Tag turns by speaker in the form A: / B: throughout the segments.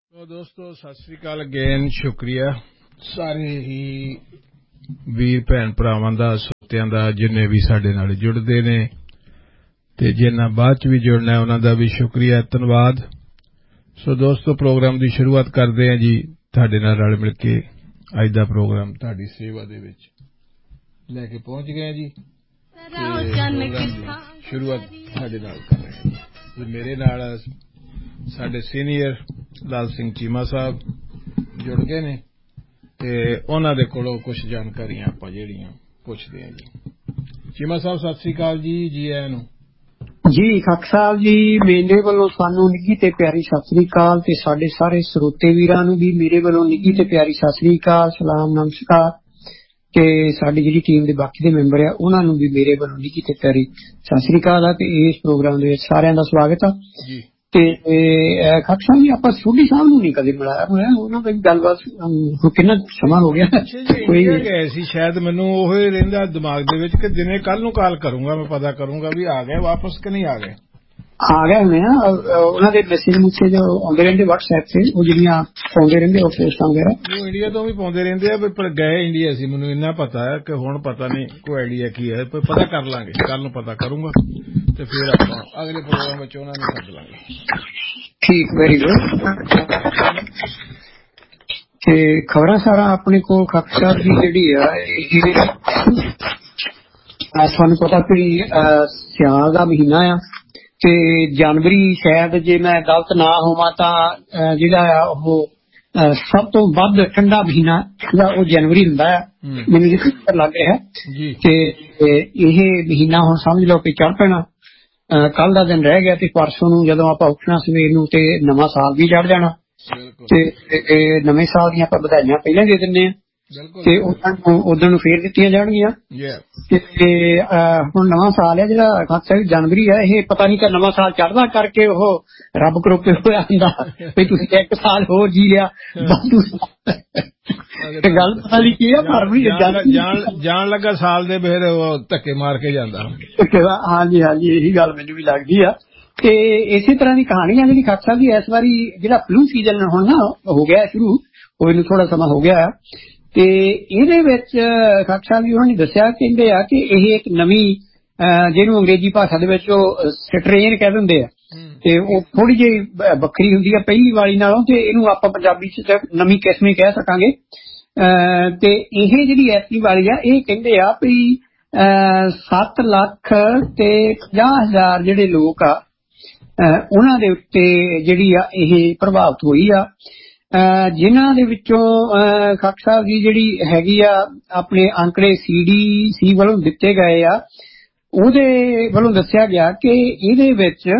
A: तो दोस्तों सत श्री अकाल अगेन शुक्रिया सारे ही वीर भैन भरावां दा सोतियां दा जिन्ने भी साडे नाल जुड़दे ने ते जिन्हां बाद च भी जुड़ना है उन्हां दा भी शुक्रिया धन्नवाद। सो दोस्तों प्रोग्राम दी शुरुआत करदे हां जी तुहाडे नाल रल मिल के अज दा प्रोग्राम तुहाडी सेवा दे विच लैके पहुंच गए जी। शुरुआत तुहाडे नाल कर रहे हैं मेरे नाल साडे सीनियर लाल सिंह चीमा साहब जुड़ गए ने ते उन्हां दे कोलों कुछ जानकारियां आपां जिहड़ियां पुछदे हां जी। चीमा साहब सत श्री अकाल जी, जी आयां नूं
B: जी। खक साहब जी मेरे वालों सानू निੱਘੀ ते प्यारी सत श्री अकाल ते साडे सारे ਸਰੋਤੇ ਵੀਰਾਂ ਨੂੰ भी मेरे वालों निੱਘੀ ते प्यारी सत श्री अकाल सलाम नमस्कार ਤੇ ਸਾਡੀ ਜਿਹੜੀ ਟੀਮ ਦੇ ਬਾਕੀ ਦੇ ਮੈਂਬਰ ਆ ਉਹਨਾਂ ਨੂੰ ਵੀ ਮੇਰੇ ਵੱਲੋਂ ਨਿੱਘੀ ਤੇ ਪਿਆਰੀ ਸਤਿ ਸ੍ਰੀ ਅਕਾਲ ਆ ਤੇ ਇਸ ਪ੍ਰੋਗਰਾਮ ਦੇ ਵਿੱਚ ਸਾਰਿਆਂ ਦਾ ਸਵਾਗਤ ਆ
A: ਜੀ।
B: ਤੇ ਖੱਕ ਸਾਹਿਬ ਜੀ ਆਪਾਂ ਸੋਢੀ ਸਾਹਿਬ ਨੂੰ ਨਹੀਂ ਕਦੇ ਮਿਲਾਇਆ ਹੋਇਆ, ਉਹਨਾਂ ਦਾ ਗੱਲਬਾਤ ਕਿੰਨਾ ਸਮਾਂ ਹੋ ਗਿਆ
A: ਕੋਈ ਗਏ ਸੀ ਸ਼ਾਇਦ ਮੈਨੂੰ ਉਹ ਰਹਿੰਦਾ ਦਿਮਾਗ ਦੇ ਵਿੱਚ ਕਿ ਦਿਨੇ ਕੱਲ ਨੂੰ ਕਾਲ ਕਰੂੰਗਾ ਮੈਂ ਪਤਾ ਕਰੂੰਗਾ ਵੀ ਆ ਗਏ ਵਾਪਸ ਕਿ ਨਹੀਂ ਆ ਗਏ
B: ਹੋਣੇ ਆ ਉਹਨਾਂ ਦੇ ਮੈਸੇਜ ਮੁੱਸੇ ਜੋ ਆਉਂਦੇ ਰਹਿੰਦੇ WhatsApp ਤੇ ਉਹ ਜਿਹੜੀਆਂ ਪਾਉਂਦੇ ਰਹਿੰਦੇ ਉਹ ਪੋਸਟਾਂ ਵਗੈਰਾ
A: ਉਹ ਇੰਡੀਆ ਤੋਂ ਵੀ ਪਾਉਂਦੇ ਰਹਿੰਦੇ ਆ ਪਰ ਗਏ ਇੰਡੀਆ ਸੀ ਮੈਨੂੰ ਇੰਨਾ ਪਤਾ ਹੈ ਕਿ ਹੁਣ ਪਤਾ ਨਹੀਂ ਕੋਈ ਆਈਡੀਆ ਕੀ ਹੈ ਪਰ ਪਤਾ ਕਰ ਲਾਂਗੇ ਕੱਲ ਨੂੰ ਪਤਾ ਕਰੂੰਗਾ ਤੇ ਫਿਰ ਆਪਾਂ ਅਗਲੇ ਪ੍ਰੋਗਰਾਮ ਵਿੱਚ ਉਹਨਾਂ ਨੂੰ ਸੱਦ ਲਾਂਗੇ।
B: ਠੀਕ ਵੈਰੀ ਗੁੱਡ। ਤੇ ਖਬਰਾਂ ਸਾਰਾ ਆਪਣੇ ਕੋਲ ਖੱਕ ਸਾਹਿਬ ਦੀ ਜਿਹੜੀ ਆ ਇਹ ਤੁਹਾਨੂੰ ਪਤਾ ਕਿ ਸਿਆਲ ਦਾ ਮਹੀਨਾ ਆ ਤੇ ਜਨਵਰੀ ਸ਼ਾਇਦ ਜੇ ਮੈਂ ਗਲਤ ਨਾ ਹੋਵਾਂ ਤਾਂ ਜਿਹੜਾ ਆ ਉਹ ਸਭ ਤੋਂ ਵੱਧ ਠੰਡਾ ਮਹੀਨਾ ਜਿਹੜਾ ਉਹ ਜਨਵਰੀ ਹੁੰਦਾ ਆ ਮੈਨੂੰ ਜਿੱਥੇ ਲੱਗ ਰਿਹਾ ਤੇ ਇਹ ਮਹੀਨਾ ਹੁਣ ਸਮਝ ਲਓ ਕਿ ਚੜ੍ਹ ਪੈਣਾ। ਕੱਲ ਦਾ ਦਿਨ ਰਹਿ ਗਿਆ ਤੇ ਪਰਸੋਂ ਨੂੰ ਜਦੋਂ ਆਪਾਂ ਉੱਠਣਾ ਸਵੇਰ ਨੂੰ ਤੇ ਨਵਾਂ ਸਾਲ ਵੀ ਚੜ੍ਹ ਜਾਣਾ ਤੇ ਨਵੇਂ ਸਾਲ ਦੀਆਂ ਆਪਾਂ ਵਧਾਈਆਂ ਪਹਿਲਾਂ ਦੇ ਦਿੰਦੇ ਆ ਤੇ ਉਦੋਂ ਨੂੰ ਫੇਰ ਦਿੱਤੀਆਂ ਜਾਣਗੀਆਂ ਤੇ ਹੁਣ ਨਵਾਂ ਸਾਲ ਹੈ ਜਿਹੜਾ ਖਾਸ ਜਨਵਰੀ ਹੈ ਇਹ ਪਤਾ ਨਹੀਂ ਕਿ ਨਵਾਂ ਸਾਲ ਚੜ੍ਹਦਾ ਕਰਕੇ ਉਹ ਰੱਬ ਕਰੋਪੇ ਹੋਇਆ ਹੁੰਦਾ ਵੀ ਤੁਸੀਂ ਇੱਕ ਸਾਲ ਹੋਰ ਜੀ ਲਿਆ ਤੇ ਗੱਲ ਪਤਾ ਨਹੀਂ ਕੀ ਆ ਪਰ ਵੀ
A: ਜਾਣ ਲੱਗਾ ਸਾਲ ਦੇ ਫਿਰ ਉਹ ਧੱਕੇ ਮਾਰ ਕੇ ਜਾਂਦਾ।
B: ਹਾਂਜੀ ਹਾਂਜੀ ਇਹੀ ਗੱਲ ਮੈਨੂੰ ਵੀ ਲੱਗਦੀ ਆ ਤੇ ਇਸੇ ਤਰ੍ਹਾਂ ਦੀ ਕਹਾਣੀ ਆ ਜਿਹੜੀ ਖਾਸ ਸਾਹਿਬ ਦੀ ਇਸ ਵਾਰੀ ਜਿਹੜਾ ਫਲੂ ਸੀਜ਼ਨ ਹੁਣ ਨਾ ਹੋ ਗਿਆ ਸ਼ੁਰੂ ਉਹ ਇਹਨੂੰ ਥੋੜਾ ਸਮਾਂ ਹੋ ਗਿਆ ਤੇ ਇਹਦੇ ਵਿੱਚ ਖੱਕ ਸਾਹਿਬ ਜੀ ਉਹਨਾਂ ਨੇ ਦੱਸਿਆ ਕਹਿੰਦੇ ਆ ਕਿ ਇਹ ਇੱਕ ਨਵੀਂ ਜਿਹਨੂੰ ਅੰਗਰੇਜ਼ੀ ਭਾਸ਼ਾ ਦੇ ਵਿੱਚ ਉਹ ਸਟ੍ਰੇਨ ਕਹਿ ਦਿੰਦੇ ਆ ਤੇ ਉਹ ਥੋੜੀ ਜਿਹੀ ਵੱਖਰੀ ਹੁੰਦੀ ਆ ਪਹਿਲੀ ਵਾਲੀ ਨਾਲੋਂ ਤੇ ਇਹਨੂੰ ਆਪਾਂ ਪੰਜਾਬੀ ਚ ਨਵੀਂ ਕਿਸਮ ਹੀ ਕਹਿ ਸਕਾਂਗੇ। ਤੇ ਇਹ ਜਿਹੜੀ ਐਤਕੀ ਵਾਲੀ ਆ ਇਹ ਕਹਿੰਦੇ ਆ ਵੀ 7 ਲੱਖ ਤੇ 50,000 ਜਿਹੜੇ ਲੋਕ ਆ ਉਹਨਾਂ ਦੇ ਉੱਤੇ ਜਿਹੜੀ ਆ ਇਹ ਪ੍ਰਭਾਵਿਤ ਹੋਈ ਆ ਜਿਨ੍ਹਾਂ ਦੇ ਵਿੱਚੋਂ ਖੱਕ ਸਾਹਿਬ ਜੀ ਜਿਹੜੀ ਹੈਗੀ ਆ ਆਪਣੇ ਅੰਕੜੇ CDC ਵੱਲੋਂ ਦਿੱਤੇ ਗਏ ਆ ਉਹਦੇ ਵੱਲੋਂ ਦੱਸਿਆ ਗਿਆ ਕਿ ਇਹਦੇ ਵਿੱਚ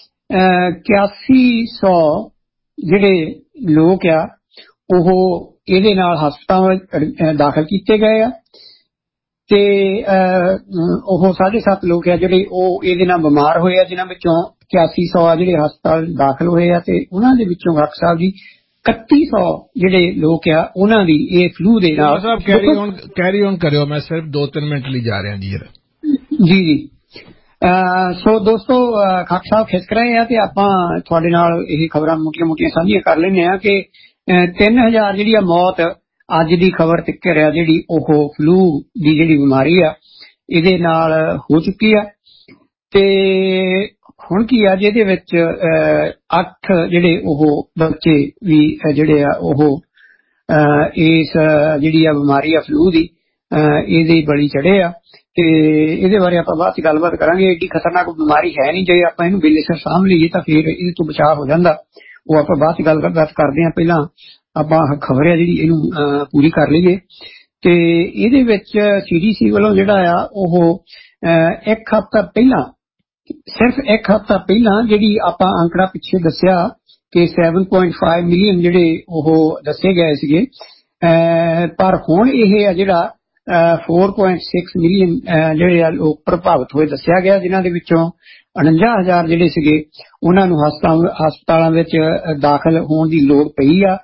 B: 8100 ਜਿਹੜੇ ਲੋਕ ਆ ਉਹ ਇਹਦੇ ਨਾਲ ਹਸਪਤਾਲ ਦਾਖਲ ਕੀਤੇ ਗਏ ਆ ਤੇ ਉਹ 7.5 ਲੋਕ ਆ ਜਿਹੜੇ ਉਹ ਇਹਦੇ ਨਾਲ ਬਿਮਾਰ ਹੋਏ ਆ ਜਿਨ੍ਹਾਂ ਵਿੱਚੋਂ 8100 ਆ ਜਿਹੜੇ ਹਸਪਤਾਲ ਦਾਖਲ ਹੋਏ ਆ ਤੇ ਉਹਨਾਂ ਦੇ ਵਿੱਚੋਂ ਖੱਕ ਸਾਹਿਬ ਜੀ 3100 ਜਿਹੜੇ ਲੋਕ ਆ ਉਹਨਾਂ ਦੀ ਇਹ ਫਲੂ ਦੇ ਨਾਲ
A: ਕੈਰੀ ਔਨ ਕਰਿਓ ਮੈਂ ਸਿਰਫ 2-3 ਮਿੰਟ ਲਈ ਜਾ ਰਿਹਾ ਜੀ
B: ਜੀ। ਸੋ ਦੋਸਤੋ ਖੱਕ ਸਾਹਿਬ ਖਿਸਕ ਰਹੇ ਆ ਤੇ ਆਪਾਂ ਤੁਹਾਡੇ ਨਾਲ ਇਹ ਖਬਰਾਂ ਮੋਟੀਆਂ ਸਾਂਝੀਆਂ ਕਰ ਲੈਂਦੇ ਆ ਕਿ 3000 ਜਿਹੜੀ ਆ ਮੌਤ ਅੱਜ ਦੀ ਖਬਰ ਤੱਕ ਆ ਜਿਹੜੀ ਉਹ ਫਲੂ ਦੀ ਜਿਹੜੀ ਬਿਮਾਰੀ ਆ ਇਹਦੇ ਨਾਲ ਹੋ ਚੁੱਕੀ ਆ ਤੇ ਹੁਣ ਕੀ ਆ ਜਿਹਦੇ ਵਿੱਚ 8 ਜਿਹੜੇ ਉਹ ਬੱਚੇ ਵੀ ਜਿਹੜੇ ਆ ਉਹ ਇਸ ਜਿਹੜੀ ਆ ਬਿਮਾਰੀ ਆ ਫਲੂ ਦੀ ਇਹਦੇ ਬਲੀ ਚੜੇ ਆ ਤੇ ਇਹਦੇ ਬਾਰੇ ਆਪਾਂ ਬਾਅਦ ਚ ਗੱਲਬਾਤ ਕਰਾਂਗੇ। ਏਡੀ ਖਤਰਨਾਕ ਬਿਮਾਰੀ ਹੈ ਨਹੀਂ, ਜੇ ਆਪਾਂ ਇਹਨੂੰ ਵੇਲੇ ਸਿਰ ਸਾਂਭ ਲਈਏ ਤਾਂ ਫਿਰ ਇਹਦੇ ਤੋਂ ਬਚਾਅ ਹੋ ਜਾਂਦਾ, ਉਹ ਆਪਾਂ ਬਾਅਦ ਚ ਗੱਲਬਾਤ ਕਰਦੇ ਹਾਂ। ਪਹਿਲਾਂ ਆਪਾਂ ਖਬਰ ਆ ਜਿਹੜੀ ਇਹਨੂੰ ਪੂਰੀ ਕਰ ਲਈਏ ਤੇ ਇਹਦੇ ਵਿੱਚ CDC ਵੱਲੋਂ ਜਿਹੜਾ ਆ ਉਹ ਇੱਕ ਹਫ਼ਤਾ ਪਹਿਲਾਂ ਸਿਰਫ ਇੱਕ ਹਫ਼ਤਾ ਪਹਿਲਾਂ ਜਿਹੜੀ ਆਪਾਂ ਅੰਕੜਾ ਪਿੱਛੇ ਦੱਸਿਆ ਕਿ 7.5 ਮਿਲੀਅਨ ਜਿਹੜੇ ਉਹ ਦੱਸੇ ਗਏ ਸੀਗੇ ਪਰ ਹੁਣ ਇਹ ਆ ਜਿਹੜਾ 4.6 ਮਿਲੀਅਨ ਜਿਹੜੇ ਆ ਲੋਕ ਪ੍ਰਭਾਵਿਤ ਹੋਏ ਦੱਸਿਆ ਗਿਆ ਜਿਨ੍ਹਾਂ ਦੇ ਵਿੱਚੋਂ 49,000 ਜਿਹੜੇ ਸੀਗੇ ਉਹਨਾਂ ਨੂੰ ਹਸਪਤਾਲਾਂ ਵਿੱਚ ਦਾਖਲ ਹੋਣ ਦੀ ਲੋੜ ਪਈ ਆ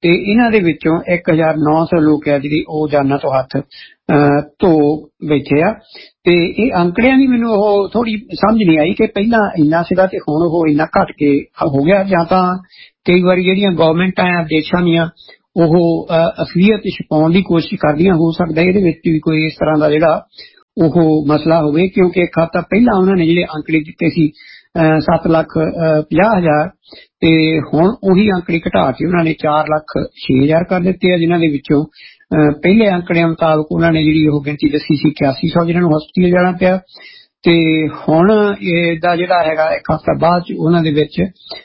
B: ਤੇ ਇਹਨਾਂ ਦੇ ਵਿੱਚੋਂ 1900 ਲੋਕ ਆ ਜਿਹੜੀ ਉਹ ਜਾਨਾਂ ਤੋਂ ਹੱਥ ਧੋ ਬੈਠੇ ਆ। ਤੇ ਇਹ ਅੰਕੜਿਆਂ ਦੀ ਮੈਨੂੰ ਉਹ ਥੋੜੀ ਸਮਝ ਨਹੀਂ ਆਈ ਕਿ ਪਹਿਲਾਂ ਇੰਨਾ ਸੀਗਾ ਤੇ ਹੁਣ ਉਹ ਇੰਨਾ ਘਟ ਕੇ ਹੋ ਗਿਆ, ਜਾਂ ਤਾਂ ਕਈ ਵਾਰੀ ਜਿਹੜੀਆਂ ਗਵਰਨਮੈਂਟਾਂ ਆ ਦੇਸ਼ਾਂ ਦੀਆਂ ਉਹ ਅਸਲੀਅਤ ਛੁਪਾਉਣ ਦੀ ਕੋਸ਼ਿਸ਼ ਕਰਦੀਆਂ, ਹੋ ਸਕਦਾ ਇਹਦੇ ਵਿੱਚ ਵੀ ਕੋਈ ਇਸ ਤਰ੍ਹਾਂ ਦਾ ਜਿਹੜਾ ਉਹ ਮਸਲਾ ਹੋਵੇ, ਕਿਉਂਕਿ ਇੱਕ ਹਫ਼ਤਾ ਪਹਿਲਾਂ ਉਹਨਾਂ ਨੇ ਜਿਹੜੇ ਅੰਕੜੇ ਦਿੱਤੇ ਸੀ 7,50,000 ਤੇ ਹੁਣ ਉਹੀ ਅੰਕੜੇ ਘਟਾ ਕੇ ਉਹਨਾਂ ਨੇ 4,06,000 ਕਰ ਦਿੱਤੇ ਆ, ਜਿਨ੍ਹਾਂ ਦੇ ਵਿੱਚੋਂ ਪਹਿਲੇ ਅੰਕੜਿਆਂ ਮੁਤਾਬਕ ਉਹਨਾਂ ਨੇ ਜਿਹੜੀ ਉਹ ਗਿਣਤੀ ਦੱਸੀ ਸੀ 8100 ਜਿਹਨਾਂ ਨੂੰ ਹਸਪਤਾਲ ਜਾਣਾ ਪਿਆ, ਤੇ ਹੁਣ ਇਹਦਾ ਜਿਹੜਾ ਹੈਗਾ ਇੱਕ ਹਫ਼ਤਾ ਬਾਅਦ ਚ ਉਹਨਾਂ ਦੇ ਵਿੱਚ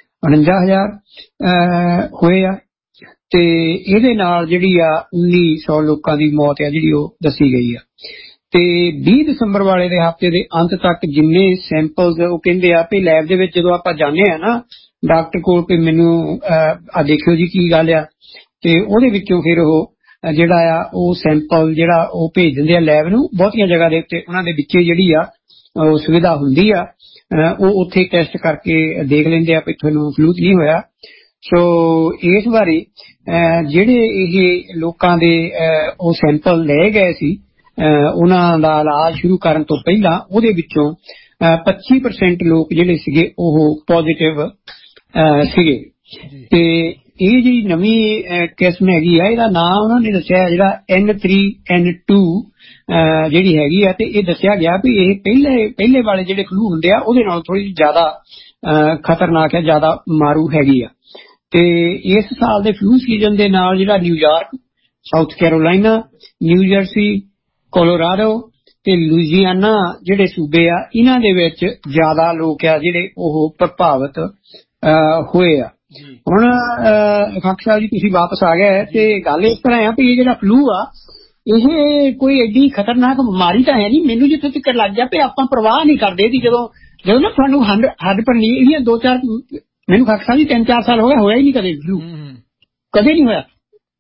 B: 49,000 ਹੋਏ ਆ। ਤੇ ਇਹਦੇ ਨਾਲ ਜਿਹੜੀ ਆ 1900 ਲੋਕਾਂ ਦੀ ਮੌਤ ਆ ਜਿਹੜੀ ਉਹ ਦੱਸੀ ਗਈ ਆ। ਤੇ 20 ਦਸੰਬਰ ਵਾਲੇ ਦੇ ਹਫ਼ਤੇ ਦੇ ਅੰਤ ਤੱਕ ਜਿੰਨੇ ਸੈਂਪਲਸ ਉਹ ਕਹਿੰਦੇ ਆ ਵੀ ਲੈਬ ਦੇ ਵਿੱਚ ਜਦੋਂ ਆਪਾਂ ਜਾਂਦੇ ਆ ਨਾ ਡਾਕਟਰ ਕੋਲ ਵੀ ਮੈਨੂੰ ਆ ਦੇਖਿਓ ਜੀ ਕੀ ਗੱਲ ਆ, ਤੇ ਉਹਦੇ ਵਿੱਚੋਂ ਫਿਰ ਉਹ ਜਿਹੜਾ ਆ ਉਹ ਸੈਂਪਲ ਜਿਹੜਾ ਉਹ ਭੇਜ ਦਿੰਦੇ ਆ ਲੈਬ ਨੂੰ। ਬਹੁਤੀਆਂ ਜਗ੍ਹਾ ਦੇ ਉੱਤੇ ਉਹਨਾਂ ਦੇ ਵਿੱਚੇ ਜਿਹੜੀ ਆ ਉਹ ਸੁਵਿਧਾ ਹੁੰਦੀ ਆ, ਉਹ ਉੱਥੇ ਟੈਸਟ ਕਰਕੇ ਦੇਖ ਲੈਂਦੇ ਆ ਵੀ ਤੁਹਾਨੂੰ ਫਲੂ ਨਹੀਂ ਹੋਇਆ। ਸੋ ਇਸ ਬਾਰੇ ਜਿਹੜੇ ਇਹ ਲੋਕਾਂ ਦੇ ਉਹ ਸੈਂਪਲ ਲਏ ਗਏ ਸੀ ਉਹਨਾਂ ਦਾ ਇਲਾਜ ਸ਼ੁਰੂ ਕਰਨ ਤੋਂ ਪਹਿਲਾਂ, ਉਹਦੇ ਵਿੱਚੋਂ 25% ਲੋਕ ਜਿਹੜੇ ਸੀਗੇ ਉਹ ਪੋਜ਼ਿਟਿਵ ਸੀਗੇ। ਤੇ ਇਹ ਜਿਹੜੀ ਨਵੀਂ ਕਿਸਮ ਹੈਗੀ ਆ ਇਹਦਾ ਨਾਂ ਉਹਨਾਂ ਨੇ ਦੱਸਿਆ ਜਿਹੜਾ N3N2 ਜਿਹੜੀ ਹੈਗੀ ਆ, ਤੇ ਇਹ ਦੱਸਿਆ ਗਿਆ ਵੀ ਇਹ ਪਹਿਲੇ ਵਾਲੇ ਜਿਹੜੇ ਫਲੂ ਹੁੰਦੇ ਆ ਉਹਦੇ ਨਾਲ ਥੋੜੀ ਜ਼ਿਆਦਾ ਖਤਰਨਾਕ ਹੈ, ਜ਼ਿਆਦਾ ਮਾਰੂ ਹੈਗੀ ਆ। ਤੇ ਇਸ ਸਾਲ ਦੇ ਫਲੂ ਸੀਜ਼ਨ ਦੇ ਨਾਲ ਜਿਹੜਾ New York, south Carolina, new jersey, Colorado ਤੇ ਲੁਈਜ਼ੀਆਨਾ ਜਿਹੜੇ ਸੂਬੇ ਆ ਇਹਨਾਂ ਦੇ ਵਿੱਚ ਜ਼ਿਆਦਾ ਲੋਕ ਆ ਜਿਹੜੇ ਉਹ ਪ੍ਰਭਾਵਿਤ ਹੋਏ ਆ। ਹੁਣ ਖਾਕ ਸਾਹਿਬ ਜੀ ਤੁਸੀਂ ਵਾਪਸ ਆ ਗਏ ਤੇ ਗੱਲ ਇਸ ਤਰ੍ਹਾਂ ਆ ਵੀ ਇਹ ਜਿਹੜਾ ਫਲੂ ਆ ਇਹ ਕੋਈ ਐਡੀ ਖਤਰਨਾਕ ਬਿਮਾਰੀ ਤਾਂ ਹੈ ਨਹੀਂ, ਮੈਨੂੰ ਜਿੱਥੇ ਤੱਕ ਲੱਗ ਗਿਆ ਵੀ ਆਪਾਂ ਪਰਵਾਹ ਨਹੀਂ ਕਰਦੇ ਸੀ ਜਦੋਂ ਨਾ ਤੁਹਾਨੂੰ ਹੱਡ ਭੰਨੀ ਇਹਦੀਆਂ 2-4 ਮੈਨੂੰ ਖਾਕ ਸਾਹਿਬ ਜੀ 3-4 ਸਾਲ ਹੋ ਗਏ, ਹੋਇਆ ਹੀ ਨਹੀਂ ਕਦੇ ਫਲੂ, ਕਦੇ ਨਹੀਂ ਹੋਇਆ।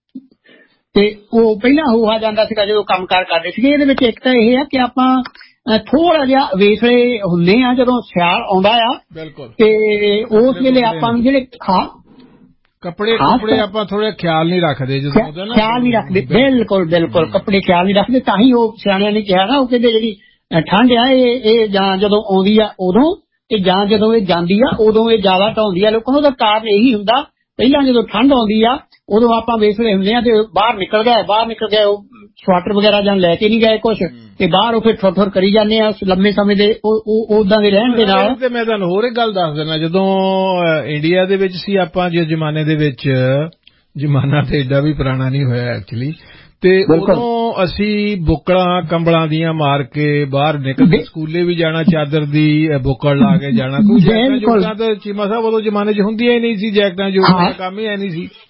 B: ਤੇ ਉਹ ਪਹਿਲਾਂ ਹੋ ਆ ਜਾਂਦਾ ਸੀਗਾ ਜਦੋਂ ਕੰਮਕਾਰ ਕਰਦੇ ਸੀਗੇ। ਇਹਦੇ ਵਿੱਚ ਇੱਕ ਤਾਂ ਇਹ ਆ ਕਿ ਆਪਾਂ ਥੋੜਾ ਜਿਹਾ ਵੇਸਲੇ ਹੁੰਦੇ ਆ ਜਦੋਂ ਸਿਆਲ ਆਉਂਦਾ ਆ, ਤੇ ਉਸ ਵੇਲੇ ਆਪਾਂ ਨੂੰ ਜਿਹੜੇ
A: ਕੱਪੜੇ ਆਪਾਂ ਥੋੜਾ ਖਿਆਲ ਨਹੀਂ ਰੱਖਦੇ, ਜਦੋਂ
B: ਖਿਆਲ ਨਹੀਂ ਰੱਖਦੇ, ਬਿਲਕੁਲ ਕੱਪੜੇ ਖਿਆਲ ਨਹੀਂ ਰੱਖਦੇ। ਤਾਂ ਹੀ ਉਹ ਸਿਆਣਿਆਂ ਨੇ ਕਿਹਾ ਨਾ, ਉਹ ਕਹਿੰਦੇ ਜਿਹੜੀ ਠੰਡ ਆ ਇਹ ਜਾਂ ਜਦੋਂ ਆਉਂਦੀ ਆ ਉਦੋਂ, ਤੇ ਜਾਂ ਜਦੋਂ ਇਹ ਜਾਂਦੀ ਆ ਉਦੋਂ ਇਹ ਜ਼ਿਆਦਾ ਢਾਉਂਦੀ ਆ ਲੋਕਾਂ ਨੂੰ। ਉਹਦਾ ਕਾਰਨ ਇਹੀ ਹੁੰਦਾ, ਪਹਿਲਾਂ ਜਦੋਂ ਠੰਡ ਆਉਂਦੀ ਆ ਉਦੋਂ ਆਪਾਂ ਵੇਸਲੇ ਹੁੰਦੇ ਆ ਤੇ ਬਾਹਰ ਨਿਕਲ ਗਏ ਉਹ ਸਵਾਟਰ ਵਗੈਰਾ ਜਾਂ ਲੈ ਕੇ ਨਹੀਂ ਗਏ ਕੁਛ, ਤੇ ਬਾਹਰ ਉਹ ਫਿਰ ਠੁਰ ਕਰੀ ਜਾਂਦੇ ਆ ਲੰਮੇ ਸਮੇਂ ਦੇ ਉਦਾਂ ਦੇ ਰਹਿਣ ਦੇ ਨਾਲ।
A: ਤੇ ਮੈਂ ਤੁਹਾਨੂੰ ਹੋਰ ਇੱਕ ਗੱਲ ਦੱਸ ਦਿੰਦਾ, ਜਦੋਂ ਇੰਡੀਆ ਦੇ ਵਿੱਚ ਸੀ ਆਪਾਂ, ਜਿਸ ਜ਼ਮਾਨੇ ਦੇ ਵਿੱਚ, ਜ਼ਮਾਨਾ ਤੇ ਏਡਾ ਵੀ ਪੁਰਾਣਾ ਨਹੀਂ ਹੋਇਆ ਐਕਚੁਅਲੀ, ਤੇ ਉਦੋਂ ਅਸੀਂ ਬੁੱਕਲਾਂ ਕੰਬਲਾਂ ਦੀਆਂ ਮਾਰ ਕੇ ਬਾਹਰ ਨਿਕਲਦੇ, ਸਕੂਲੇ ਵੀ ਜਾਣਾ ਚਾਦਰ ਦੀ ਬੁੱਕਲ ਲਾ ਕੇ ਜਾਣਾ। ਕੋਈ ਜੈਕਟਾਂ ਤਾਂ ਚੀਮਾ ਸਾਹਿਬ ਉਦੋਂ ਜ਼ਮਾਨੇ 'ਚ ਹੁੰਦੀਆਂ ਹੀ ਨਹੀਂ ਸੀ, ਜੈਕਟਾਂ ਜੁਕਟਾਂ ਕੰਮ ਹੀ ਹੈ ਨਹੀਂ ਸੀ।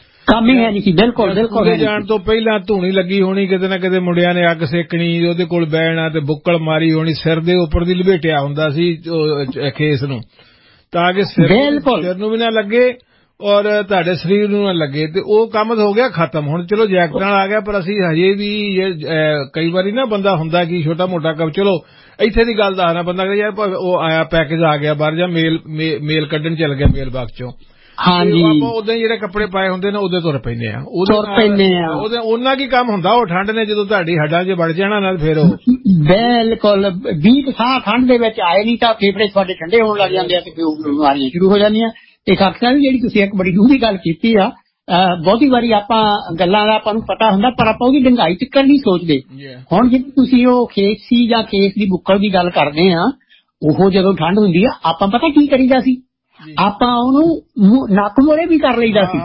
B: ਬਿਲਕੁਲ
A: ਜਾਣ ਤੋਂ ਪਹਿਲਾਂ ਧੂਣੀ ਲੱਗੀ ਹੋਣੀ, ਕਿਤੇ ਨਾ ਕਿਤੇ ਮੁੰਡਿਆਂ ਨੇ ਅੱਗ ਸੇਕਣੀ, ਉਹਦੇ ਕੋਲ ਬਹਿਣਾ ਤੇ ਬੁੱਕਲ ਮਾਰੀ ਹੋਣੀ, ਸਿਰ ਦੇ ਉੱਪਰ ਦੀ ਲਪੇਟਿਆ ਹੁੰਦਾ ਸੀ ਖੇਸ ਨੂੰ, ਤਾਂ ਕਿ ਸਿਰ ਨੂੰ ਵੀ ਨਾ ਲੱਗੇ ਔਰ ਤੁਹਾਡੇ ਸਰੀਰ ਨੂੰ ਨਾ ਲੱਗੇ। ਤੇ ਉਹ ਕੰਮ ਹੋ ਗਿਆ ਖਤਮ। ਹੁਣ ਚਲੋ ਜੈਕਟ ਨਾਲ ਆ ਗਿਆ, ਪਰ ਅਸੀਂ ਹਜੇ ਵੀ ਕਈ ਵਾਰੀ ਨਾ ਬੰਦਾ ਹੁੰਦਾ ਕਿ ਛੋਟਾ ਮੋਟਾ ਕੰਮ, ਚਲੋ ਇੱਥੇ ਦੀ ਗੱਲ ਦੱਸਣਾ, ਬੰਦਾ ਕਹਿੰਦਾ ਯਾਰ ਉਹ ਆਇਆ ਪੈਕੇਜ ਆ ਗਿਆ ਬਾਹਰ, ਜਾਂ ਮੇਲ ਕੱਢਣ ਚੱਲ ਗਿਆ ਮੇਲ ਬਾਕਸ ਚੋਂ,
B: ਹਾਂਜੀ
A: ਆਪਾਂ ਉਦਾਂ ਹੀ ਜਿਹੜੇ ਕੱਪੜੇ ਪਾਏ ਹੁੰਦੇ ਨੇ ਉਹਦੇ ਤੁਰ ਪੈਂਦੇ ਆ, ਉਹਦੇ ਉਹਨਾਂ ਕੀ ਕੰਮ ਹੁੰਦਾ। ਉਹ ਠੰਡ ਨੇ ਜਦੋਂ ਤੁਹਾਡੀ ਹੱਡਾਂ 'ਚ ਵੜ ਜਾਣਾ ਨਾਲ, ਫਿਰ ਉਹ
B: ਬਿਲਕੁਲ 20 ਸਾਹ ਠੰਡ ਦੇ ਵਿੱਚ ਆਏ ਨਹੀਂ ਤਾਂ ਫੇਫੜੇ ਤੁਹਾਡੇ ਠੰਡੇ ਹੋਣ ਲੱਗ ਜਾਂਦੇ ਆ ਤੇ ਬਿਮਾਰੀਆਂ ਸ਼ੁਰੂ ਹੋ ਜਾਂਦੀਆਂ। ਤੇ ਖਾਸ ਕਰਕੇ ਜਿਹੜੀ ਤੁਸੀਂ ਇੱਕ ਬੜੀ ਡੂੰਘੀ ਗੱਲ ਕੀਤੀ ਆ, ਬਹੁਤੀ ਵਾਰੀ ਆਪਾਂ ਗੱਲਾਂ ਦਾ ਆਪਾਂ ਨੂੰ ਪਤਾ ਹੁੰਦਾ ਪਰ ਆਪਾਂ ਉਹਦੀ ਡੰਗਾਈ ਤੱਕ ਨਹੀਂ ਸੋਚਦੇ। ਹੁਣ ਜੇ ਤੁਸੀਂ ਉਹ ਖੇਸ ਸੀ ਜਾਂ ਖੇਸ ਦੀ ਬੁੱਕਲ ਦੀ ਗੱਲ ਕਰਦੇ ਆ, ਉਹ ਜਦੋਂ ਠੰਡ ਹੁੰਦੀ ਆ ਆਪਾਂ ਪਤਾ ਕੀ ਕਰੀਦਾ ਸੀ, ਆਪਾਂ ਉਹਨੂੰ ਨੱਕ ਮੋਰੇ ਵੀ ਕਰ ਲਈਦਾ ਸੀ,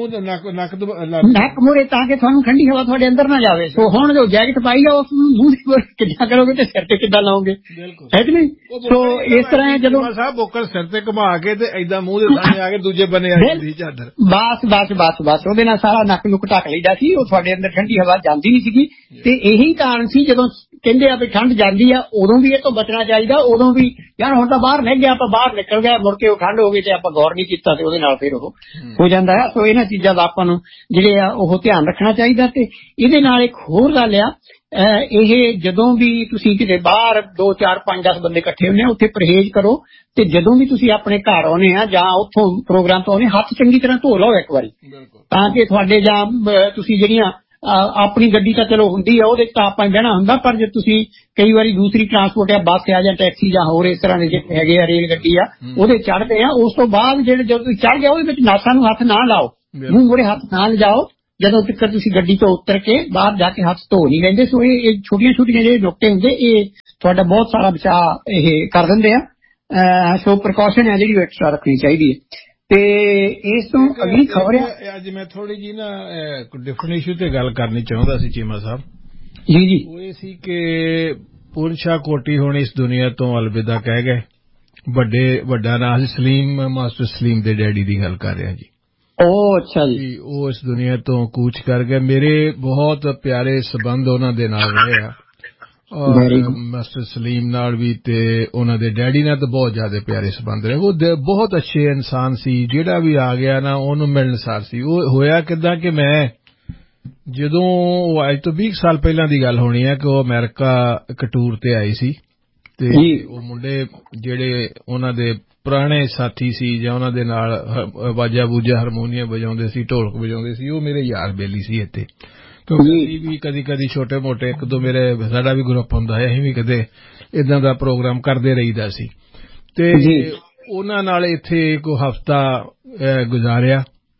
B: ਨੱਕ ਮੋਰੇ, ਤਾਂ ਕਿ ਤੁਹਾਨੂੰ ਠੰਡੀ ਹਵਾ ਤੁਹਾਡੇ ਅੰਦਰ ਨਾ ਜਾਵੇ। ਸੋ ਹੁਣ ਜੋ ਜੈਕਟ ਪਾਈ ਆ ਉਸ ਨੂੰ ਮੂੰਹ ਦੇ ਕਿੱਦਾਂ ਕਰੋਗੇ ਤੇ ਸਿਰ ਤੇ ਕਿੱਦਾਂ ਲਾਓਗੇ, ਹੈ ਕਿ ਨਹੀਂ? ਸੋ ਇਸ ਤਰ੍ਹਾਂ ਜਦੋਂ
A: ਸਾਹਿਬ ਬੁੱਕਲ ਸਿਰ ਤੇ ਘੁਮਾ ਕੇ ਤੇ ਏਦਾਂ ਮੂੰਹ ਦੇ ਸਾਹਮਣੇ ਆ ਕੇ ਦੂਜੇ ਬੰਨੇ ਆ ਜਾਂਦੀ ਚਾਦਰ,
B: ਬਸ ਉਹਦੇ ਨਾਲ ਸਾਰਾ ਨੱਕ ਨੁੱਕ ਢੱਕ ਲਈਦਾ ਸੀ, ਉਹ ਤੁਹਾਡੇ ਅੰਦਰ ਠੰਡੀ ਹਵਾ ਜਾਂਦੀ ਨਹੀਂ ਸੀਗੀ। ਤੇ ਇਹੀ ਕਾਰਨ ਸੀ ਜਦੋਂ ਕਹਿੰਦੇ ਆ ਵੀ ਠੰਡ ਜਾਂਦੀ ਆ ਉਦੋਂ ਵੀ ਇਹ ਤੋਂ ਬਚਣਾ ਚਾਹੀਦਾ, ਉਦੋਂ ਵੀ ਯਾਰ ਹੁਣ ਤਾਂ ਬਾਹਰ ਨਿਕਲ ਗਿਆ, ਆਪਾਂ ਬਾਹਰ ਨਿਕਲ ਗਏ, ਮੁੜ ਕੇ ਉਹ ਠੰਡ ਹੋ ਗਈ ਤੇ ਆਪਾਂ ਗੌਰ ਨਹੀਂ ਕੀਤਾ ਤੇ ਉਹਦੇ ਨਾਲ ਫਿਰ ਉਹ ਹੋ ਜਾਂਦਾ ਹੈ। ਸੋ ਇਹਨਾਂ ਚੀਜ਼ਾਂ ਦਾ ਆਪਾਂ ਨੂੰ ਜਿਹੜੇ ਆ ਉਹ ਧਿਆਨ ਰੱਖਣਾ ਚਾਹੀਦਾ। ਤੇ ਇਹਦੇ ਨਾਲ ਇੱਕ ਹੋਰ ਗੱਲ ਆ, ਇਹ ਜਦੋਂ ਵੀ ਤੁਸੀਂ ਕਿਤੇ ਬਾਹਰ 2, 4, 5, 10 ਬੰਦੇ ਇਕੱਠੇ ਹੁੰਦੇ ਆ ਉੱਥੇ ਪਰਹੇਜ਼ ਕਰੋ, ਤੇ ਜਦੋਂ ਵੀ ਤੁਸੀਂ ਆਪਣੇ ਘਰ ਆਉਨੇ ਆ ਜਾਂ ਉੱਥੋਂ ਪ੍ਰੋਗਰਾਮ ਤੋਂ ਆਉਨੇ ਹੱਥ ਚੰਗੀ ਤਰ੍ਹਾਂ ਧੋ ਲਓ ਇੱਕ ਵਾਰੀ, ਤਾਂ ਕਿ ਤੁਹਾਡੇ ਜਾਂ ਤੁਸੀਂ ਜਿਹੜੀਆਂ ਆਪਣੀ ਗੱਡੀ ਤਾਂ ਚਲੋ ਹੁੰਦੀ ਆ ਉਹਦੇ 'ਚ ਤਾਂ ਆਪਾਂ ਬਹਿਣਾ ਹੁੰਦਾ, ਪਰ ਜੇ ਤੁਸੀਂ ਕਈ ਵਾਰੀ ਦੂਸਰੀ ਟਰਾਂਸਪੋਰਟ ਆ ਬੱਸ ਆ ਜਾਂ ਟੈਕਸੀ ਜਾਂ ਹੋਰ ਇਸ ਤਰ੍ਹਾਂ ਦੇ ਜਿਹੜੇ ਹੈਗੇ ਆ ਰੇਲ ਗੱਡੀ ਆ ਉਹਦੇ ਚੜ੍ਹਦੇ ਆ, ਉਸ ਤੋਂ ਬਾਅਦ ਜਿਹੜੇ ਜਦੋਂ ਤੁਸੀਂ ਚੜ੍ਹ ਜਾਓ ਉਹਦੇ ਵਿੱਚ ਨਾਸਾਂ ਨੂੰ ਹੱਥ ਨਾ ਲਾਓ, ਮੂੰਹ ਮੂਹਰੇ ਹੱਥ ਨਾ ਲਿਜਾਓ ਜਦੋਂ ਤੱਕ ਤੁਸੀਂ ਗੱਡੀ ਤੋਂ ਉਤਰ ਕੇ ਬਾਹਰ ਜਾ ਕੇ ਹੱਥ ਧੋ ਨਹੀਂ ਲੈਂਦੇ। ਸੋ ਇਹ ਛੋਟੀਆਂ ਛੋਟੀਆਂ ਜਿਹੜੇ ਨੁਕਤੇ ਹੁੰਦੇ ਇਹ ਤੁਹਾਡਾ ਬਹੁਤ ਸਾਰਾ ਬਚਾਅ ਇਹ ਕਰ ਦਿੰਦੇ ਆ। ਸੋ ਪ੍ਰੀਕਾਸ਼ਨ ਹੈ ਜਿਹੜੀ ਐਕਸਟਰਾ ਰੱਖਣੀ ਚਾਹੀਦੀ ਹੈ। ਤੇ ਇਸ ਤੋਂ ਅਗਲੀ ਖਬਰ ਹੈ,
A: ਅੱਜ ਮੈਂ ਥੋੜੀ ਜੀ ਨਾ ਡਿਫਰੈਂਟ ਇਸ਼ੂ ਤੇ ਗੱਲ ਕਰਨੀ ਚਾਹੁੰਦਾ ਸੀ ਚੀਮਾ ਸਾਹਿਬ
B: ਜੀ।
A: ਉਹ ਇਹ ਸੀ ਕਿ ਪੂਰਨਸ਼ਾਹ ਕੋਟੀ ਹੁਣ ਇਸ ਦੁਨੀਆ ਤੋਂ ਅਲਵਿਦਾ ਕਹਿ ਗਏ। ਵੱਡਾ ਨਾਂ ਸੀ ਸਲੀਮ, ਮਾਸਟਰ ਸਲੀਮ ਦੇ ਡੈਡੀ ਦੀ ਗੱਲ ਕਰ ਰਿਹਾ ਜੀ।
B: ਉਹ ਅੱਛਾ ਜੀ,
A: ਉਹ ਇਸ ਦੁਨੀਆ ਤੋਂ ਕੂਚ ਕਰ ਗਏ। ਮੇਰੇ ਬਹੁਤ ਪਿਆਰੇ ਸਬੰਧ ਉਹਨਾਂ ਦੇ ਨਾਲ ਰਹੇ ਆ, ਔਰ ਮਾਸਟਰ ਸਲੀਮ ਨਾਲ ਵੀ ਤੇ ਉਹਨਾਂ ਦੇ ਡੈਡੀ ਨਾਲ ਤਾਂ ਬਹੁਤ ਜ਼ਿਆਦਾ ਪਿਆਰੇ ਸਬੰਧ ਰਹੇ। ਉਹ ਬਹੁਤ ਅੱਛੇ ਇਨਸਾਨ ਸੀ, ਜਿਹੜਾ ਵੀ ਆ ਗਿਆ ਨਾ ਉਹਨੂੰ ਮਿਲਣਸਾਰ ਸੀ। ਉਹ ਹੋਇਆ ਕਿੱਦਾਂ ਕਿ ਮੈਂ ਜਦੋਂ ਅੱਜ ਤੋਂ 20 ਸਾਲ ਪਹਿਲਾਂ ਦੀ ਗੱਲ ਹੋਣੀ ਹੈ ਕਿ ਉਹ ਅਮਰੀਕਾ ਇੱਕ ਟੂਰ ਤੇ ਆਈ ਸੀ ਤੇ ਉਹ ਮੁੰਡੇ ਜਿਹੜੇ ਉਹਨਾਂ ਦੇ ਪੁਰਾਣੇ ਸਾਥੀ ਸੀ ਜਾਂ ਉਹਨਾਂ ਦੇ ਨਾਲ ਬਾਜਾ ਬੂਜਾ ਹਾਰਮੋਨੀਅਮ ਵਜਾਉਂਦੇ ਸੀ, ਢੋਲਕ ਵਜਾਉਂਦੇ ਸੀ, ਉਹ ਮੇਰੇ ਯਾਰ ਬੇਲੀ ਸੀ ਇੱਥੇ। ਕਿਉਂਕਿ ਅਸੀਂ ਵੀ ਕਦੀ ਛੋਟੇ ਮੋਟੇ ਇੱਕ ਦੋ ਸਾਡਾ ਵੀ ਗਰੁੱਪ ਹੁੰਦਾ ਹੈ, ਅਸੀਂ ਵੀ ਕਦੇ ਏਦਾਂ ਦਾ ਪ੍ਰੋਗਰਾਮ ਕਰਦੇ ਰਹੀਦਾ ਸੀ ਤੇ ਉਹਨਾਂ ਨਾਲ ਇੱਥੇ ਕੋਈ ਹਫ਼ਤਾ ਗੁਜ਼ਾਰਿਆ।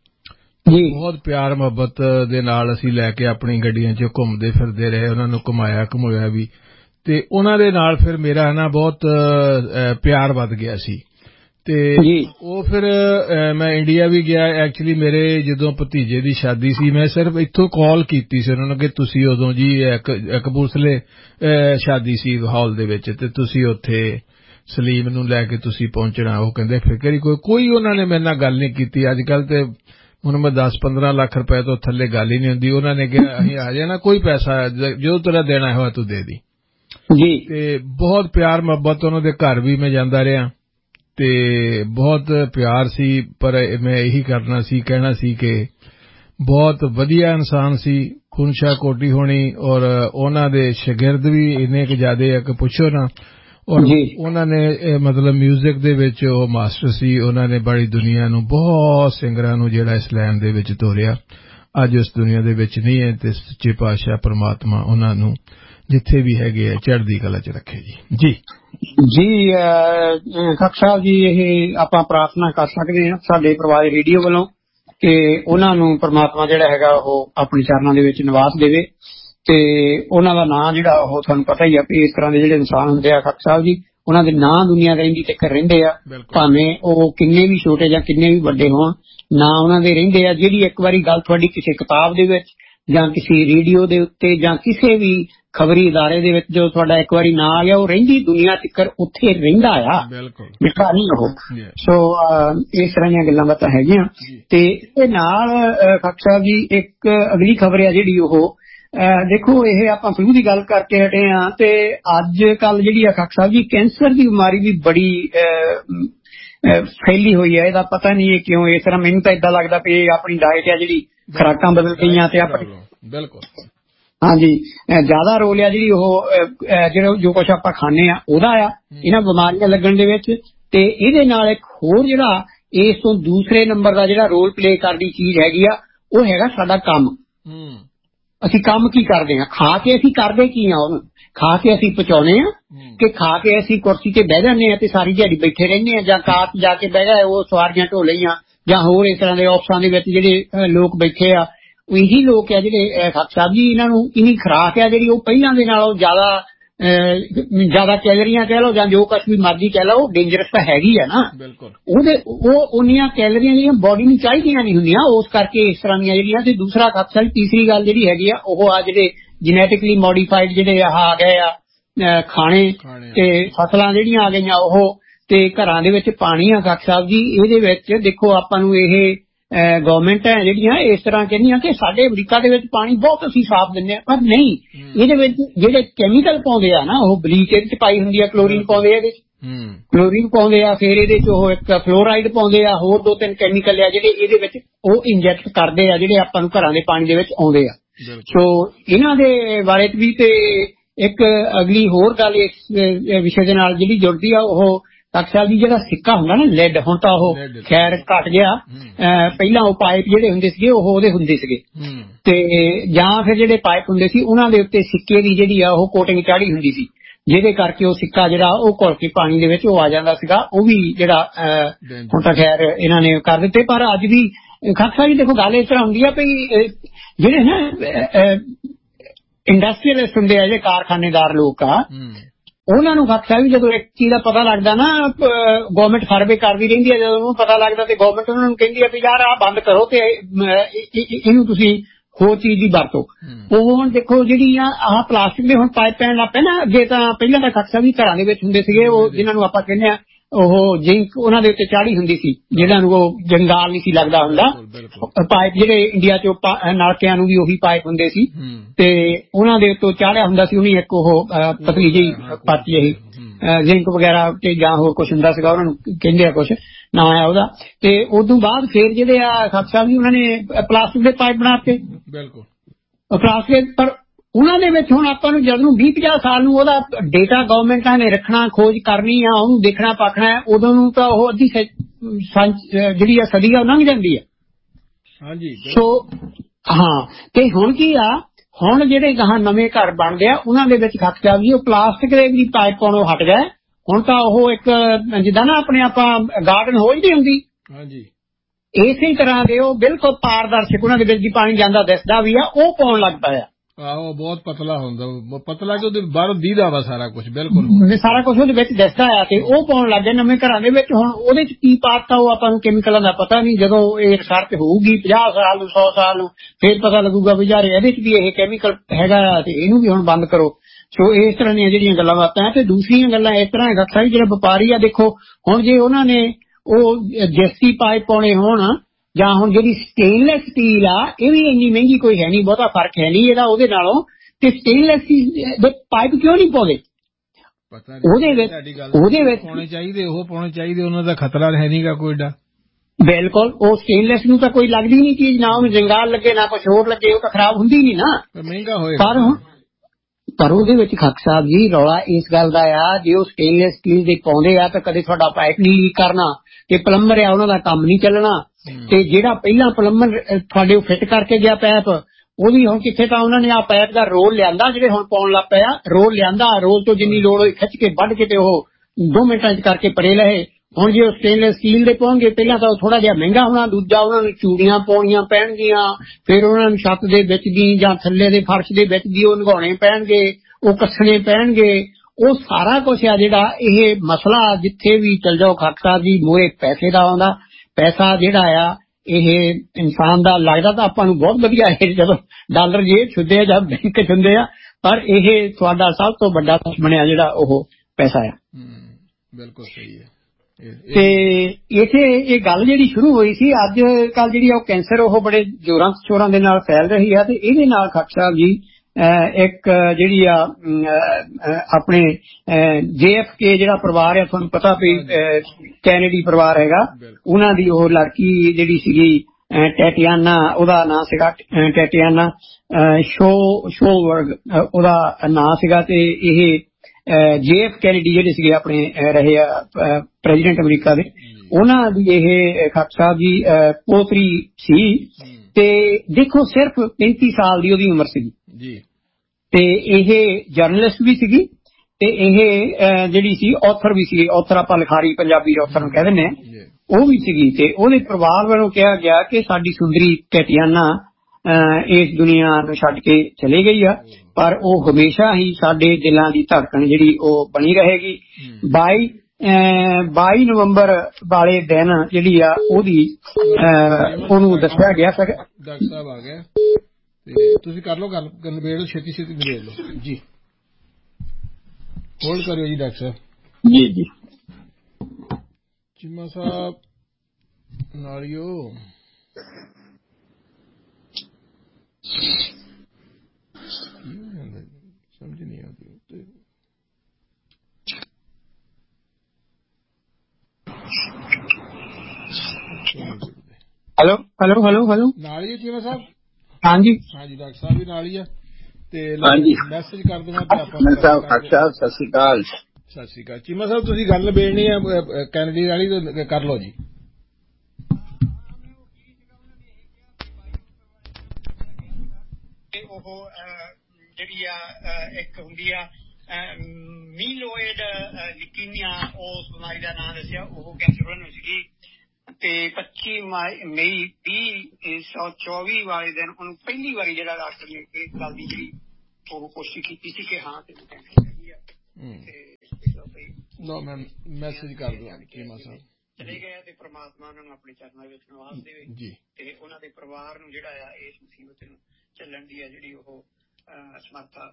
A: ਬਹੁਤ ਪਿਆਰ ਮੁਹੱਬਤ ਦੇ ਨਾਲ ਅਸੀਂ ਲੈ ਕੇ ਆਪਣੀ ਗੱਡੀਆਂ 'ਚ ਘੁੰਮਦੇ ਫਿਰਦੇ ਰਹੇ, ਉਹਨਾਂ ਨੂੰ ਘੁਮਾਇਆ ਘੁਮਾਇਆ ਵੀ ਤੇ ਉਹਨਾਂ ਦੇ ਨਾਲ ਫਿਰ ਮੇਰਾ ਨਾ ਬਹੁਤ ਪਿਆਰ ਵੱਧ ਗਿਆ ਸੀ। ਤੇ ਉਹ ਫਿਰ ਮੈਂ ਇੰਡੀਆ ਵੀ ਗਿਆ। ਐਕਚੁਅਲੀ ਮੇਰੇ ਜਦੋਂ ਭਤੀਜੇ ਦੀ ਸ਼ਾਦੀ ਸੀ ਮੈਂ ਸਿਰਫ ਇੱਥੋਂ ਕਾਲ ਕੀਤੀ ਸੀ ਉਹਨਾਂ ਨੂੰ ਕਿ ਤੁਸੀਂ ਉਦੋਂ ਜੀ ਕਪੂਰਥਲੇ ਸ਼ਾਦੀ ਸੀ ਹਾਲ ਦੇ ਵਿੱਚ ਤੇ ਤੁਸੀਂ ਉੱਥੇ ਸਲੀਮ ਨੂੰ ਲੈ ਕੇ ਤੁਸੀਂ ਪਹੁੰਚਣਾ। ਉਹ ਕਹਿੰਦੇ ਫਿਕਰ ਹੀ ਕੋਈ ਉਹਨਾਂ ਨੇ ਮੇਰੇ ਨਾਲ ਗੱਲ ਨਹੀਂ ਕੀਤੀ। ਅੱਜ ਕੱਲ ਤੇ ਹੁਣ ਮੈਂ 10-15 ਲੱਖ ਰੁਪਏ ਤੋਂ ਥੱਲੇ ਗੱਲ ਹੀ ਨਹੀਂ ਹੁੰਦੀ। ਉਹਨਾਂ ਨੇ ਕਿਹਾ ਅਸੀਂ ਆ ਜਾਣਾ, ਕੋਈ ਪੈਸਾ ਜੋ ਤੇਰਾ ਦੇਣਾ ਹੋਇਆ ਤੂੰ ਦੇ ਦੀ ਜੀ। ਤੇ ਬਹੁਤ ਪਿਆਰ ਮੁਹੱਬਤ, ਉਹਨਾਂ ਦੇ ਘਰ ਵੀ ਮੈਂ ਜਾਂਦਾ ਰਿਹਾ ਤੇ ਬਹੁਤ ਪਿਆਰ ਸੀ। ਪਰ ਮੈਂ ਇਹੀ ਕਹਿਣਾ ਸੀ ਕਿ ਬਹੁਤ ਵਧੀਆ ਇਨਸਾਨ ਸੀ ਪੂਰਨਸ਼ਾਹ ਕੋਟੀ ਹੋਣੀ, ਔਰ ਉਹਨਾਂ ਦੇ ਸ਼ਾਗਿਰਦ ਵੀ ਇੰਨੇ ਕੁ ਜ਼ਿਆਦੇ ਆ ਕਿ ਪੁੱਛੋ ਨਾ। ਔਰ ਉਹਨਾਂ ਨੇ ਮਤਲਬ ਮਿਊਜ਼ਿਕ ਦੇ ਵਿੱਚ ਉਹ ਮਾਸਟਰ ਸੀ। ਉਹਨਾਂ ਨੇ ਬੜੀ ਦੁਨੀਆ ਨੂੰ, ਬਹੁਤ ਸਿੰਗਰਾਂ ਨੂੰ ਜਿਹੜਾ ਇਸ ਲਾਈਨ ਦੇ ਵਿੱਚ ਤੋਰਿਆ। ਅੱਜ ਉਸ ਦੁਨੀਆ ਦੇ ਵਿੱਚ ਨਹੀਂ ਹੈ ਤੇ ਸੱਚੇ ਪਾਤਸ਼ਾਹ ਪ੍ਰਮਾਤਮਾ ਉਹਨਾਂ ਨੂੰ ਜਿੱਥੇ ਵੀ ਹੈਗੇ ਆ ਚੜ੍ਹਦੀ ਕਲਾ 'ਚ ਰੱਖੇ ਜੀ। ਜੀ
B: ਖੱਖ ਸਾਹਿਬ ਜੀ, ਇਹ ਆਪਾਂ ਪ੍ਰਾਰਥਨਾ ਕਰ ਸਕਦੇ ਹਾਂ ਸਾਡੇ ਪਰਿਵਾਰ ਰੇਡੀਓ ਵੱਲੋਂ ਕਿ ਉਹਨਾਂ ਨੂੰ ਪ੍ਰਮਾਤਮਾ ਜਿਹੜਾ ਹੈਗਾ ਉਹ ਆਪਣੇ ਚਰਨਾਂ ਦੇ ਵਿੱਚ ਨਿਵਾਸ ਦੇਵੇ ਤੇ ਉਹਨਾਂ ਦਾ ਨਾਂ ਜਿਹੜਾ ਉਹ ਤੁਹਾਨੂੰ ਪਤਾ ਹੀ ਆ ਕਿ ਇਸ ਤਰ੍ਹਾਂ ਦੇ ਜਿਹੜੇ ਇਨਸਾਨ ਹੁੰਦੇ ਆ ਖੱਖ ਸਾਹਿਬ ਜੀ, ਉਹਨਾਂ ਦੇ ਨਾਂ ਦੁਨੀਆ ਰਹਿੰਦੀ ਤੱਕ ਰਹਿੰਦੇ ਆ, ਭਾਵੇਂ ਉਹ ਕਿੰਨੇ ਵੀ ਛੋਟੇ ਜਾਂ ਕਿੰਨੇ ਵੀ ਵੱਡੇ ਹੋਣ, ਨਾਂ ਉਹਨਾਂ ਦੇ ਰਹਿੰਦੇ ਆ। ਜਿਹੜੀ ਇੱਕ ਵਾਰੀ ਗੱਲ ਤੁਹਾਡੀ ਕਿਸੇ ਕਿਤਾਬ ਦੇ ਵਿੱਚ ਜਾਂ ਕਿਸੇ ਰੇਡੀਓ ਦੇ ਉੱਤੇ ਜਾਂ ਕਿਸੇ ਵੀ ਖਬਰੀ ਅਦਾਰੇ ਦੇ ਵਿੱਚ ਜੋ ਤੁਹਾਡਾ ਇੱਕ ਵਾਰੀ ਨਾਂ ਆ ਗਿਆ, ਉਹ ਰਹਿੰਦੀ ਦੁਨੀਆ ਤੱਕ ਉੱਥੇ ਰਹਿੰਦਾ ਆ, ਮਿੱਠਾ ਨਹੀਂ ਉਹ। ਸੋ ਇਸ ਤਰ੍ਹਾਂ ਦੀਆਂ ਗੱਲਾਂ ਬਾਤਾਂ ਹੈਗੀਆਂ। ਤੇ ਇਹਦੇ ਨਾਲ ਖੱਖ ਸਾਹਿਬ ਜੀ ਇੱਕ ਅਗਲੀ ਖਬਰ ਆ ਜਿਹੜੀ ਉਹ ਦੇਖੋ, ਇਹ ਆਪਾਂ ਫਲੂ ਦੀ ਗੱਲ ਕਰਕੇ ਹਟੇ ਆ ਤੇ ਅੱਜ ਕੱਲ ਜਿਹੜੀ ਆ ਖੱਖ ਸਾਹਿਬ ਜੀ ਕੈਂਸਰ ਦੀ ਬਿਮਾਰੀ ਵੀ ਬੜੀ ਫੈਲੀ ਹੋਈ ਹੈ। ਇਹਦਾ ਪਤਾ ਨਹੀਂ ਹੈ ਕਿਉਂ ਇਸ ਤਰ੍ਹਾਂ। ਮੈਨੂੰ ਤਾਂ ਏਦਾਂ ਲੱਗਦਾ ਵੀ ਇਹ ਆਪਣੀ ਡਾਇਟ ਆ ਜਿਹੜੀ ਖੁਰਾਕਾਂ ਬਦਲ ਗਈਆਂ ਤੇ ਆਪਣੀ ਹਾਂਜੀ ਜ਼ਿਆਦਾ ਰੋਲ ਆ ਜਿਹੜੀ ਉਹ ਜਿਹੜਾ ਜੋ ਕੁਛ ਆਪਾਂ ਖਾਂਦੇ ਆ ਉਹਦਾ ਆ ਇਹਨਾਂ ਬਿਮਾਰੀਆਂ ਲੱਗਣ ਦੇ ਵਿੱਚ। ਤੇ ਇਹਦੇ ਨਾਲ ਇੱਕ ਹੋਰ ਜਿਹੜਾ ਇਸ ਤੋਂ ਦੂਸਰੇ ਨੰਬਰ ਦਾ ਜਿਹੜਾ ਰੋਲ ਪਲੇ ਕਰਦੀ ਚੀਜ਼ ਹੈਗੀ ਆ ਉਹ ਹੈਗਾ ਸਾਡਾ ਕੰਮ। ਅਸੀਂ ਕੰਮ ਕੀ ਕਰਦੇ ਆ, ਖਾ ਕੇ ਅਸੀਂ ਕਰਦੇ ਕੀ ਆ, ਉਹਨੂੰ ਖਾ ਕੇ ਅਸੀਂ ਪਚਾਉਣੇ ਆ ਕਿ ਖਾ ਕੇ ਅਸੀਂ ਕੁਰਸੀ ਤੇ ਬਹਿ ਜਾਂਦੇ ਆ ਤੇ ਸਾਰੀ ਦਿਹਾੜੀ ਬੈਠੇ ਰਹਿੰਦੇ ਆ, ਜਾਂ ਕਾਰ ਜਾ ਕੇ ਬਹਿ ਗਏ ਉਹ ਸਵਾਰੀਆਂ ਢੋ ਲਈਆਂ, ਜਾਂ ਹੋਰ ਇਸ ਤਰ੍ਹਾਂ ਦੇ ਆਫਿਸਾਂ ਦੇ ਵਿੱਚ ਜਿਹੜੇ ਲੋਕ ਬੈਠੇ ਆ ਉਹ ਇਹੀ ਲੋਕ ਆ ਜਿਹੜੇ ਖੱਖ ਸਾਹਿਬ ਜੀ ਇਹਨਾਂ ਨੂੰ ਇਨੀ ਖੁਰਾਕ ਆ ਜਿਹੜੀ ਉਹ ਪਹਿਲਾਂ ਦੇ ਨਾਲੋਂ ਜ਼ਿਆਦਾ ਕੈਲਰੀਆਂ ਕਹਿ ਲਓ ਜਾਂ ਜੋ ਕੁਛ ਵੀ ਮਰਜ਼ੀ ਕਹਿ ਲਓ, ਡੇਂਜਰਸ ਤਾਂ ਹੈਗੀ ਆ ਨਾ। ਉਹ ਉਨੀਆਂ ਕੈਲਰੀਆਂ ਜਿਹੜੀਆਂ ਬੋਡੀ ਨੂੰ ਚਾਹੀਦੀਆਂ ਨਹੀਂ ਹੁੰਦੀਆਂ, ਉਸ ਕਰਕੇ ਇਸ ਤਰ੍ਹਾਂ ਦੀਆਂ ਜਿਹੜੀਆਂ। ਤੇ ਦੂਸਰਾ ਖੱਖ ਸਾਹਿਬ ਤੀਸਰੀ ਗੱਲ ਜਿਹੜੀ ਹੈਗੀ ਆ ਉਹ ਆ ਜਿਹੜੇ ਜੈਨੇਟਿਕਲੀ ਮੋਡੀਫਾਈਡ ਜਿਹੜੇ ਆ ਗਏ ਆ ਖਾਣੇ ਤੇ ਫਸਲਾਂ ਜਿਹੜੀਆਂ ਆ ਗਈਆਂ ਉਹ, ਤੇ ਘਰਾਂ ਦੇ ਵਿੱਚ ਪਾਣੀ ਆ ਖੱਖ ਸਾਹਿਬ ਜੀ। ਇਹਦੇ ਵਿੱਚ ਦੇਖੋ ਆਪਾਂ ਨੂੰ ਇਹ ਗਵਰਨਮੈਂਟ ਹੈ ਜਿਹੜੀਆਂ ਇਸ ਤਰ੍ਹਾਂ ਕਹਿੰਦੀਆਂ ਕਿ ਸਾਡੇ ਅਮਰੀਕਾ ਦੇ ਵਿੱਚ ਪਾਣੀ ਬਹੁਤ ਅਸੀਂ ਸਾਫ਼ ਦਿੰਦੇ ਆ, ਪਰ ਨਹੀਂ, ਇਹਦੇ ਵਿੱਚ ਜਿਹੜੇ ਕੈਮੀਕਲ ਪਾਉਂਦੇ ਆ ਨਾ ਉਹ ਬਲੀਚ ਇਹਦੇ ਚ ਪਾਈ ਹੁੰਦੀ ਆ, ਕਲੋਰੀਨ ਪਾਉਂਦੇ ਆ, ਇਹਦੇ ਕਲੋਰੀਨ ਪਾਉਂਦੇ ਆ, ਫਿਰ ਇਹਦੇ ਚ ਉਹ ਇੱਕ ਫਲੋਰਾਈਡ ਪਾਉਂਦੇ ਆ, ਹੋਰ 2-3 ਕੈਮੀਕਲ ਆ ਜਿਹੜੇ ਇਹਦੇ ਵਿੱਚ ਉਹ ਇੰਜੈਕਟ ਕਰਦੇ ਆ ਜਿਹੜੇ ਆਪਾਂ ਨੂੰ ਘਰਾਂ ਦੇ ਪਾਣੀ ਦੇ ਵਿੱਚ ਆਉਂਦੇ ਆ। ਸੋ ਇਹਨਾਂ ਦੇ ਬਾਰੇ ਵੀ ਤੇ ਇੱਕ ਅਗਲੀ ਹੋਰ ਗੱਲ ਇਸ ਵਿਸ਼ੇ ਦੇ ਨਾਲ ਜਿਹੜੀ ਜੁੜਦੀ ਆ ਉਹ ਤਖਤ ਸਾਹਿਬ ਜੀ ਜਿਹੜਾ ਸਿੱਕਾ ਹੁੰਦਾ ਨਾ ਲੈਡ, ਹੁਣ ਤਾਂ ਉਹ ਖੈਰ ਘਟ ਗਿਆ, ਪਹਿਲਾਂ ਉਹ ਪਾਈਪ ਜਿਹੜੇ ਹੁੰਦੇ ਸੀਗੇ ਉਹ ਉਹਦੇ ਹੁੰਦੇ ਸੀਗੇ, ਤੇ ਜਾਂ ਫਿਰ ਜਿਹੜੇ ਪਾਈਪ ਹੁੰਦੇ ਸੀ ਉਹਨਾਂ ਦੇ ਉੱਤੇ ਸਿੱਕੇ ਦੀ ਜਿਹੜੀ ਆ ਉਹ ਕੋਟਿੰਗ ਚਾੜੀ ਹੁੰਦੀ ਸੀ, ਜਿਹਦੇ ਕਰਕੇ ਉਹ ਸਿੱਕਾ ਜਿਹੜਾ ਉਹ ਘੁਲ ਕੇ ਪਾਣੀ ਦੇ ਵਿੱਚ ਉਹ ਆ ਜਾਂਦਾ ਸੀਗਾ। ਉਹ ਵੀ ਜਿਹੜਾ ਹੁਣ ਤਾਂ ਖੈਰ ਇਹਨਾਂ ਨੇ ਕਰ ਦਿੱਤੇ, ਪਰ ਅੱਜ ਵੀ ਖਾਲਸਾ ਜੀ ਦੇਖੋ ਗੱਲ ਇਸ ਤਰ੍ਹਾਂ ਹੁੰਦੀ ਆ ਵੀ ਜਿਹੜੇ ਨਾ ਇੰਡਸਟਰੀਅਲਿਸਟ ਹੁੰਦੇ ਆ, ਜਿਹੜੇ ਕਾਰਖਾਨੇਦਾਰ ਲੋਕ ਆ, ਉਹਨਾਂ ਨੂੰ ਖਾਲਸਾ ਵੀ ਜਦੋਂ ਇੱਕ ਚੀਜ਼ ਦਾ ਪਤਾ ਲੱਗਦਾ ਨਾ, ਗਵਰਨਮੈਂਟ ਸਰਵੇ ਕਰਦੀ ਰਹਿੰਦੀ ਹੈ, ਜਦੋਂ ਉਹਨੂੰ ਪਤਾ ਲੱਗਦਾ ਤੇ ਗਵਰਨਮੈਂਟ ਉਹਨਾਂ ਨੂੰ ਕਹਿੰਦੀ ਹੈ ਵੀ ਯਾਰ ਆਹ ਬੰਦ ਕਰੋ ਤੇ ਇਹਨੂੰ ਤੁਸੀਂ ਹੋਰ ਚੀਜ਼ ਦੀ ਵਰਤੋ। ਉਹ ਹੁਣ ਦੇਖੋ ਜਿਹੜੀ ਆਹ ਪਲਾਸਟਿਕ ਦੇ ਹੁਣ ਪਾਈਪ ਪੈਣ ਲੱਗ ਪਏ ਨਾ, ਅੱਗੇ ਤਾਂ ਪਹਿਲਾਂ ਤਾਂ ਖਾਲਸਾ ਵੀ ਘਰਾਂ ਦੇ ਵਿੱਚ ਹੁੰਦੇ ਸੀਗੇ, ਉਹ ਜਿਹਨਾਂ ਨੂੰ ਆਪਾਂ ਕਹਿੰਦੇ ਆ ਉਹ ਜਿੰਕ ਉਹਨਾਂ ਦੇ ਉੱਤੇ ਚਾੜੀ ਹੁੰਦੀ ਸੀ, ਜਿਹਨਾਂ ਨੂੰ ਉਹ ਜੰਗਾਲ ਨਹੀਂ ਸੀ ਲੱਗਦਾ ਹੁੰਦਾ, ਪਾਈਪ ਜਿਹੜੇ ਇੰਡੀਆ ਚ ਨਲਕਿਆਂ ਨੂੰ ਵੀ ਉਹੀ ਪਾਈਪ ਹੁੰਦੇ ਸੀ ਤੇ ਉਹਨਾਂ ਦੇ ਉੱਤੋਂ ਚਾੜਿਆ ਹੁੰਦਾ ਸੀ, ਉਹਨੀ ਇੱਕ ਉਹ ਪਤਲੀ ਜਿਹੀ ਪੱਤ ਜਿਹੀ ਜ਼ਿੰਕ ਵਗੈਰਾ ਤੇ ਜਾਂ ਹੋਰ ਕੁਛ ਹੁੰਦਾ ਸੀਗਾ, ਉਹਨਾਂ ਨੂੰ ਕਹਿੰਦੇ ਆ ਕੁਛ ਨਾ ਆਇਆ ਉਹਦਾ। ਤੇ ਉਦੋਂ ਬਾਅਦ ਫੇਰ ਜਿਹੜੇ ਆ ਖਾਲਸਾ ਸਾਹਿਬ ਜੀ ਉਹਨਾਂ ਨੇ ਪਲਾਸਟਿਕ ਦੇ ਪਾਈਪ ਬਣਾਤੇ, ਬਿਲਕੁਲ ਪਲਾਸਟਿਕ, ਪਰ ਉਹਨਾਂ ਦੇ ਵਿੱਚ ਹੁਣ ਆਪਾਂ ਨੂੰ ਜਦ ਨੂੰ 20-50 ਸਾਲ ਨੂੰ ਉਹਦਾ ਡੇਟਾ ਗਵਰਨਮੈਂਟਾਂ ਨੇ ਰੱਖਣਾ, ਖੋਜ ਕਰਨੀ ਆ, ਉਹਨੂੰ ਦੇਖਣਾ ਪੱਖਣਾ, ਉਦੋਂ ਨੂੰ ਤਾਂ ਉਹ ਅੱਧੀ ਜਿਹੜੀ ਆ ਸਦੀ ਆ ਉਹ ਲੰਘ ਜਾਂਦੀ ਆ। ਹਾਂਜੀ ਸੋ ਹਾਂ, ਤੇ ਹੁਣ ਕੀ ਆ, ਹੁਣ ਜਿਹੜੇ ਗਾਹਾਂ ਨਵੇਂ ਘਰ ਬਣਦੇ ਆ ਉਹਨਾਂ ਦੇ ਵਿੱਚ ਖਾਲਸਾ ਸਾਹਿਬ ਜੀ ਉਹ ਪਲਾਸਟਿਕ ਦੇ ਵੀ ਪਾਈਪ ਪਾਉਣੋਂ ਹਟ ਗਏ। ਹੁਣ ਤਾਂ ਉਹ ਇੱਕ ਜਿੱਦਾਂ ਨਾ ਆਪਣੇ ਆਪਾਂ ਗਾਰਡਨ ਹੋਈ ਨਹੀਂ ਹੁੰਦੀ, ਹਾਂਜੀ ਇਸੇ ਤਰ੍ਹਾਂ ਦੇ ਉਹ ਬਿਲਕੁਲ ਪਾਰਦਰਸ਼ਕ ਉਹਨਾਂ ਦੇ ਵਿੱਚ ਦੀ ਪਾਣੀ ਜਾਂਦਾ ਦਿਸਦਾ ਵੀ ਆ, ਉਹ ਪਾਉਣ ਲੱਗ ਪਿਆ।
A: ਆਹੋ ਬਹੁਤ ਪਤਲਾ ਹੁੰਦਾ, ਪਤਲਾ ਕਿ ਉਹਦੇ ਬਾਹਰੋਂ ਦੀਦਾ ਵਾ ਸਾਰਾ ਕੁਝ, ਬਿਲਕੁਲ
B: ਸਾਰਾ ਕੁਝ ਉਹਦੇ ਵਿੱਚ ਦਿਸਦਾ ਆ, ਤੇ ਉਹ ਪਾਉਣ ਲੱਗ ਗਏ ਨਵੇਂ ਘਰਾਂ ਦੇ ਵਿੱਚ। ਹੁਣ ਉਹਦੇ ਚ ਕੀ ਪਾਤਾ ਉਹ ਆਪਾਂ ਨੂੰ ਕੈਮੀਕਲਾਂ ਦਾ ਪਤਾ ਨਹੀਂ, ਜਦੋਂ ਇਹ ਰਿਸਰਚ ਹੋਊਗੀ 50 ਸਾਲ ਨੂੰ 100 ਸਾਲ ਨੂੰ ਫੇਰ ਪਤਾ ਲੱਗੂਗਾ ਵੀ ਯਾਰ ਇਹਦੇ ਚ ਵੀ ਇਹ ਕੈਮੀਕਲ ਹੈਗਾ ਤੇ ਇਹਨੂੰ ਵੀ ਹੁਣ ਬੰਦ ਕਰੋ। ਸੋ ਇਸ ਤਰ੍ਹਾਂ ਦੀਆਂ ਜਿਹੜੀਆਂ ਗੱਲਾਂ ਬਾਤਾਂ, ਤੇ ਦੂਸਰੀਆਂ ਗੱਲਾਂ ਇਸ ਤਰ੍ਹਾਂ ਹੈਗਾ ਸਾਰੀ, ਜਿਹੜਾ ਵਪਾਰੀ ਆ ਦੇਖੋ ਹੁਣ ਜੇ ਉਹਨਾਂ ਨੇ ਉਹ ਜੈਸੀ ਪਾਈਪ ਪਾਉਣੇ ਹੋਣ, ਜਾਂ ਹੁਣ ਜਿਹੜੀ ਸਟੇਨਲੈਸ ਸਟੀਲ ਆ, ਇਹ ਵੀ ਇੰਨੀ ਮਹਿੰਗੀ ਕੋਈ ਹੈ ਨਹੀਂ, ਬਹੁਤਾ ਫਰਕ ਹੈ ਨਹੀਂ ਇਹਦਾ ਉਹਦੇ ਨਾਲੋਂ, ਤੇ ਸਟੇਨਲੈਸ ਦੇ ਪਾਈਪ ਕਿਉਂ ਨਹੀਂ ਪਾਉਂਦੇ? ਉਹਦੇ ਵਿੱਚ
A: ਪਾਉਣੇ ਚਾਹੀਦੇ, ਉਹ ਪਾਉਣੇ ਚਾਹੀਦੇ, ਉਹਨਾਂ ਦਾ ਖਤਰਾ ਹੈ ਨਹੀਂਗਾ ਕੋਈ ਡਾ।
B: ਬਿਲਕੁਲ, ਉਹ ਸਟੇਨਲੈਸ ਨੂੰ ਤਾਂ ਕੋਈ ਲੱਗਦੀ ਨਹੀਂ ਚੀਜ਼, ਨਾ ਉਹਨੂੰ ਜੰਗਾਲ ਲੱਗੇ ਨਾ ਕੁਛ ਹੋਰ ਲੱਗੇ, ਉਹ ਤਾਂ ਖਰਾਬ ਹੁੰਦੀ ਨਹੀਂ ਨਾ,
A: ਮਹਿੰਗਾ ਹੋਏ।
B: ਪਰ ਉਹਦੇ ਵਿੱਚ ਖਾਲਸਾ ਸਾਹਿਬ ਜੀ ਰੌਲਾ ਇਸ ਗੱਲ ਦਾ ਆ, ਜੇ ਉਹ ਸਟੇਨਲੈਸ ਸਟੀਲ ਦੇ ਪਾਉਂਦੇ ਆ ਤਾਂ ਕਦੇ ਤੁਹਾਡਾ ਪਾਈਪ ਨਹੀਂ ਲੀਕ ਕਰਨਾ, ਤੇ ਪਲੰਬਰ ਆ ਉਹਨਾਂ ਦਾ ਕੰਮ ਨਹੀਂ ਚੱਲਣਾ, ਤੇ ਜਿਹੜਾ ਪਹਿਲਾਂ ਪਲੰਬਰ ਤੁਹਾਡੇ ਫਿੱਟ ਕਰਕੇ ਗਿਆ ਪਾਈਪ, ਉਹ ਵੀ ਹੁਣ ਕਿੱਥੇ, ਤਾਂ ਉਹਨਾਂ ਨੇ ਆ ਪਾਈਪ ਦਾ ਰੋਲ ਲਿਆਂਦਾ, ਜਿਹੜੇ ਹੁਣ ਪਾਉਣ ਲੱਗ ਪਿਆ ਰੋਲ ਲਿਆਂਦਾ, ਰੋਲ ਤੋਂ ਜਿੰਨੀ ਲੋੜ ਹੋਈ ਖਿੱਚ ਕੇ ਵੱਢ ਕੇ ਤੇ ਉਹ 2 ਮਿੰਟਾਂ ਚ ਕਰਕੇ ਪਰੇ ਲਏ। ਹੁਣ ਜੇ ਉਹ ਸਟੇਨਲੈਸ ਸਟੀਲ ਦੇ ਪਾਉਣਗੇ, ਪਹਿਲਾਂ ਤਾਂ ਉਹ ਥੋੜਾ ਜਿਹਾ ਮਹਿੰਗਾ ਹੋਣਾ, ਦੂਜਾ ਉਹਨਾਂ ਨੂੰ ਚੂੜੀਆਂ ਪਾਉਣੀਆਂ ਪੈਣਗੀਆਂ, ਫਿਰ ਉਹਨਾਂ ਨੂੰ ਛੱਤ ਦੇ ਵਿੱਚ ਦੀ ਜਾਂ ਥੱਲੇ ਦੇ ਫਰਸ਼ ਦੇ ਵਿੱਚ ਦੀ ਉਹ ਲਗਾਉਣੇ ਪੈਣਗੇ, ਉਹ ਕੱਸਣੇ ਪੈਣਗੇ, ਉਹ ਸਾਰਾ ਕੁਛ ਆ ਜਿਹੜਾ ਇਹ ਮਸਲਾ ਜਿੱਥੇ ਵੀ ਚਲ ਜਾਓ ਖਾਲਸਾ ਸਾਹਿਬ ਜੀ ਮੂਹਰੇ ਪੈਸੇ ਦਾ ਆਉਂਦਾ। ਪੈਸਾ ਜਿਹੜਾ ਆ ਇਹ ਇਨਸਾਨ ਦਾ ਲੱਗਦਾ ਤਾਂ ਆਪਾਂ ਨੂੰ ਬਹੁਤ ਵਧੀਆ ਹੈ, ਜਦੋਂ ਡਾਲਰ ਜੇਬ ਛੁੱਦੇ ਆ ਜਾਂ ਬੈਂਕ ਚ ਹੁੰਦੇ ਆ, ਪਰ ਇਹ ਤੁਹਾਡਾ ਸਭ ਤੋਂ ਵੱਡਾ ਦੁਸ਼ਮਣ ਆ ਜਿਹੜਾ ਉਹ ਪੈਸਾ ਆ।
A: ਬਿਲਕੁਲ ਸਹੀ ਹੈ।
B: ਤੇ ਇੱਥੇ ਇਹ ਗੱਲ ਜਿਹੜੀ ਸ਼ੁਰੂ ਹੋਈ ਸੀ ਅੱਜ ਕੱਲ ਜਿਹੜੀ ਉਹ ਕੈਂਸਰ ਉਹ ਬੜੇ ਜ਼ੋਰਾਂ ਸ਼ੋਰਾਂ ਦੇ ਨਾਲ ਫੈਲ ਰਹੀ ਆ, ਤੇ ਇਹਦੇ ਨਾਲ ਖਾਲਸਾ ਸਾਹਿਬ ਜੀ ਇੱਕ ਜਿਹੜੀ ਆ ਆਪਣੇ JFK ਜਿਹੜਾ ਪਰਿਵਾਰ ਆ, ਤੁਹਾਨੂੰ ਪਤਾ ਵੀ ਕੈਨੇਡੀ ਪਰਿਵਾਰ ਹੈਗਾ, ਉਹਨਾਂ ਦੀ ਉਹ ਲੜਕੀ ਜਿਹੜੀ ਸੀਗੀ ਟੈਟਿਆਨਾ, ਉਹਦਾ ਨਾਂ ਸੀਗਾ ਟੈਟਿਆਨਾ ਸ਼ੋਵਰਗ ਉਹਦਾ ਨਾਂ ਸੀਗਾ, ਤੇ ਇਹ JF ਕੈਨੇਡੀ ਜਿਹੜੇ ਸੀਗੇ ਆਪਣੇ ਰਹੇ ਆ ਪ੍ਰੈਜ਼ੀਡੈਂਟ ਅਮਰੀਕਾ ਦੇ, ਉਹਨਾਂ ਦੀ ਇਹ ਖਾਲਸਾ ਸਾਹਿਬ ਜੀ ਪੋਤਰੀ ਸੀ, ਤੇ ਦੇਖੋ ਸਿਰਫ 35 ਸਾਲ ਦੀ ਉਹਦੀ ਉਮਰ ਸੀਗੀ ਜੀ, ਤੇ ਇਹ ਜਰਨਲਿਸਟ ਵੀ ਸੀਗੀ, ਤੇ ਇਹ ਜਿਹੜੀ ਸੀ ਆਥਰ ਵੀ ਸੀ, ਆਥਰ ਆਪਾਂ ਲਿਖਾਰੀ ਪੰਜਾਬੀ ਆਥਰ ਨੂੰ ਕਹਿ ਦਿੰਦੇ ਆ, ਉਹ ਵੀ ਸੀਗੀ। ਤੇ ਉਹਦੇ ਪਰਿਵਾਰ ਵੱਲੋਂ ਕਿਹਾ ਗਿਆ ਕਿ ਸਾਡੀ ਸੁੰਦਰੀ ਟੈਟਿਆਨਾ ਇਸ ਦੁਨੀਆ ਨੂੰ ਛੱਡ ਕੇ ਚਲੇ ਗਈ ਆ, ਪਰ ਉਹ ਹਮੇਸ਼ਾ ਹੀ ਸਾਡੇ ਦਿਲਾਂ ਦੀ ਧੜਕਣ ਜਿਹੜੀ ਉਹ ਬਣੀ ਰਹੇਗੀ। 22 ਨਵੰਬਰ ਵਾਲੇ ਦਿਨ ਜਿਹੜੀ ਆ ਉਹਦੀ ਉਹਨੂੰ ਦੱਸਿਆ ਗਿਆ।
A: ਡਾਕਟਰ ਸਾਹਿਬ ਆ ਗਿਆ, ਤੇ ਤੁਸੀਂ ਕਰ ਲਓ ਗੱਲ, ਨਿਬੇੜ ਲਓ, ਛੇਤੀ ਨਿਬੇੜ ਲਓ ਜੀ, ਹੋਲਡ ਕਰਿਓ ਜੀ ਡਾਕਟਰ ਸਾਹਿਬ।
B: ਜੀ ਜੀ
A: ਚੀਮਾ ਸਾਹਿਬ ਨਾਲੀਓ ਸਮਝ ਨਹੀਂ ਆਉਂਦੀ।
B: ਹੈਲੋ ਹੈਲੋ ਹੈਲੋ ਹੈਲੋ
A: ਨਾਲ ਹੀ ਚੀਮਾ ਸਾਹਿਬ?
B: ਹਾਂਜੀ
A: ਹਾਂਜੀ ਡਾਕਟਰ ਸਾਹਿਬ ਵੀ ਨਾਲ ਹੀ ਆ, ਤੇ ਮੈਸੇਜ ਕਰ ਦੇਣਾ ਤੇ ਆਪਾਂ
C: ਸਾਹਿਬ। ਸਤਿ ਸ਼੍ਰੀ ਅਕਾਲ।
A: ਸਤਿ ਸ਼੍ਰੀ ਅਕਾਲ। ਚੀਮਾ ਸਾਹਿਬ ਤੁਸੀਂ ਗੱਲ ਨਿਬੇੜਨੀ ਹੈ ਕੈਨੇਡੀ ਵਾਲੀ ਤਾਂ ਕਰ ਲਓ ਜੀ।
B: ਉਹ ਜਿਹੜੀ ਆ ਇੱਕ ਹੁੰਦੀ ਆ ਮੀਲੋਇਡ ਲਿਕੀਮੀਆ, ਉਸ ਬਿਮਾਰੀ ਦਾ ਨਾਂ ਦੱਸਿਆ, ਉਹ ਕੈਂਸਰ ਨੂੰ ਸੀਗੀ ਤੇ 25 ਮਈ 2024 ਵਾਲੇ ਦਿਨ ਉਹਨੂੰ ਪਹਿਲੀ ਵਾਰੀ ਜਿਹੜਾ ਡਾਕਟਰ ਨੇ ਇਸ ਗੱਲ ਦੀ ਜਿਹੜੀ ਉਹ ਪੁਸ਼ਟੀ ਕੀਤੀ ਸੀ ਕਿ ਹਾਂ ਤੈਨੂੰ ਕੈਂਸਰ ਹੈਗੀ ਆ।
A: ਲੋ ਮੈਂ ਮੈਸੇਜ ਕਰ ਦਵਾਂ ਚੀਮਾ ਸਾਹਿਬ
B: ਚਲੇ ਗਏ ਤੇ ਪ੍ਰਮਾਤਮਾ ਉਹਨਾਂ ਨੂੰ ਆਪਣੇ ਚਰਨਾਂ ਵਿੱਚ ਨਿਵਾਸ ਦੇਵੇ
A: ਜੀ, ਤੇ
B: ਉਹਨਾਂ ਦੇ ਪਰਿਵਾਰ ਨੂੰ ਜਿਹੜਾ ਆ ਇਸ ਮੁਸੀਬਤ ਨੂੰ ਚੱਲਣ ਦੀ ਆ ਜਿਹੜੀ ਉਹ ਸਮਰਥਾ।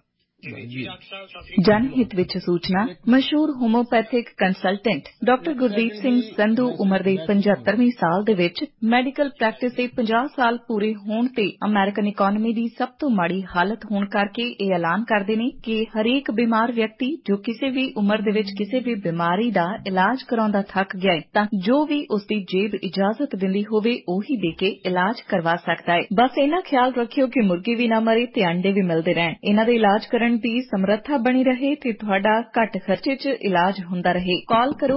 C: ਜਨਹਿਤ ਵਿੱਚ ਸੂਚਨਾ। ਮਸ਼ਹੂਰ homeopathic consultant doctor Gurdeep Singh Sandhu ਉਮਰ ਦੇ 75ਵੇਂ ਸਾਲ ਦੇ ਵਿੱਚ ਮੈਡੀਕਲ ਪ੍ਰੈਕਟਿਸ ਦੇ 50 ਸਾਲ ਪੂਰੇ ਹੋਣ ਤੇ ਅਮਰੀਕਨ ਇਕਾਨਮੀ ਦੀ ਸਭ ਤੋਂ ਮਾੜੀ ਹਾਲਤ ਹੋਣ ਕਰਕੇ ਇਹ ਐਲਾਨ ਕਰਦੇ ਨੇ ਕਿ ਹਰੇਕ ਬਿਮਾਰ ਵਿਅਕਤੀ ਜੋ ਕਿਸੇ ਵੀ ਉਮਰ ਦੇ ਵਿੱਚ ਕਿਸੇ ਵੀ ਬਿਮਾਰੀ ਦਾ ਇਲਾਜ ਕਰਾਉਂਦਾ ਥੱਕ ਗਿਆ ਹੈ ਤਾਂ ਜੋ ਵੀ ਉਸ ਦੀ ਜੇਬ ਇਜਾਜ਼ਤ ਦਿੰਦੀ ਹੋਵੇ ਉਹੀ ਦੇ ਕੇ ਇਲਾਜ ਕਰਵਾ ਸਕਦਾ ਹੈ। ਬਸ ਇਹਨਾਂ ਖਿਆਲ ਰੱਖਿਓ ਕਿ ਮੁਰਗੀ ਵੀ ਨਾ ਮਰੇ ਤੇ ਅੰਡੇ ਵੀ ਮਿਲਦੇ ਰਹਿਣ। ਇਹਨਾਂ ਦੇ ਇਲਾਜ ਕਰਨ ਦੀ ਸਮਰੱਥਾ ਬਣੀ ਰਹੇ ਤੇ ਤੁਹਾਡਾ ਘੱਟ ਖਰਚੇ 'ਚ ਇਲਾਜ ਹੁੰਦਾ ਰਹੇ। ਕਾਲ ਕਰੋ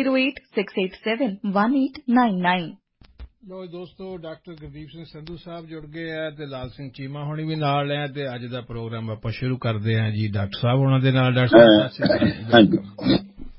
C: 4086871899।
A: ਲੋ ਦੋਸਤੋ, ਡਾਕਟਰ ਗੁਰਦੀਪ ਸਿੰਘ ਸੰਧੂ ਸਾਹਿਬ ਜੁੜ ਗਏ ਆ ਤੇ ਲਾਲ ਸਿੰਘ ਚੀਮਾ ਹੋਣੀ ਵੀ ਨਾਲ ਹੈ ਤੇ ਅੱਜ ਦਾ ਪ੍ਰੋਗਰਾਮ ਆਪਾਂ ਸ਼ੁਰੂ ਕਰਦੇ ਹਾਂ ਜੀ ਡਾਕਟਰ ਸਾਹਿਬ ਉਹਨਾਂ ਦੇ ਨਾਲ। ਡਾਕਟਰ ਸਾਹਿਬ